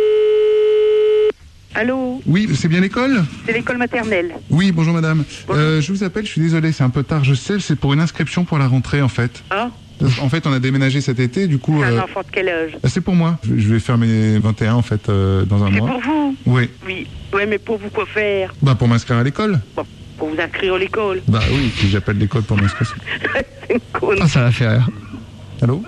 A: Allô?
I: Oui, c'est bien l'école?
A: C'est l'école maternelle.
I: Oui, bonjour madame.
A: Bonjour.
I: Je vous appelle, je suis désolé, c'est un peu tard, je sais, c'est pour une inscription pour la rentrée en fait.
A: Ah,
I: En fait, on a déménagé cet été, du coup...
A: c'est un enfant de quel âge?
I: C'est pour moi. Je vais faire mes 21 en fait dans un
A: C'est
I: mois.
A: pour vous?
I: Oui.
A: Oui. Ouais, mais pour vous quoi faire?
I: Bah pour m'inscrire à l'école.
A: Bon, pour vous inscrire à l'école.
I: Bah oui, si j'appelle l'école pour m'inscrire.
A: C'est une conne.
C: Ah, ça va faire.
I: Allô?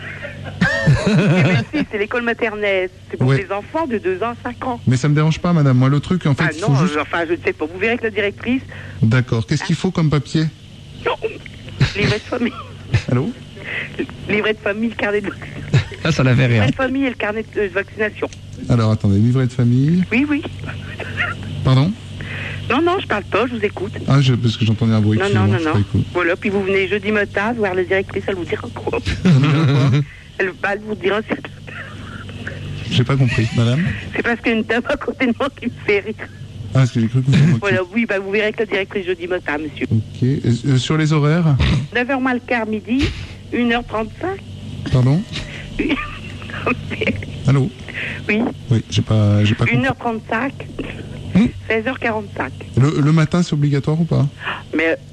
A: Mais si, c'est l'école maternelle. C'est pour
I: Ouais.
A: les enfants de 2 ans à 5 ans.
I: Mais ça me dérange pas, madame. Moi, le truc, en fait,
A: Ah
I: il
A: non,
I: faut juste...
A: enfin, je ne sais pas. Vous verrez que la directrice...
I: D'accord. Qu'est-ce qu'il faut comme papier?
A: Non, livret de famille.
I: Allô?
A: Livret de famille, carnet de...
C: Là, ça n'avait rien.
A: La famille et le carnet de vaccination.
I: Alors, attendez, livret de famille.
A: Oui, oui.
I: Pardon?
A: Non, je parle pas, je vous écoute.
I: Ah, parce que j'entendais un bruit.
A: Non. Voilà, puis vous venez jeudi matin voir le directrice, elle vous dira quoi. Elle vous dira...
I: J'ai pas compris, madame.
A: C'est parce qu'il y a une dame à côté de moi qui me fait rire.
I: Ah, parce que j'ai cru que vous...
A: Voilà, oui, vous verrez avec la directrice jeudi matin, monsieur.
I: Ok. Sur les horaires?
A: 9h moins le quart midi, 1h35.
I: Pardon? Allô?
A: Oui.
I: Oui, j'ai pas
A: 1h35, 16h45.
I: Le matin, c'est obligatoire ou pas?
A: Mais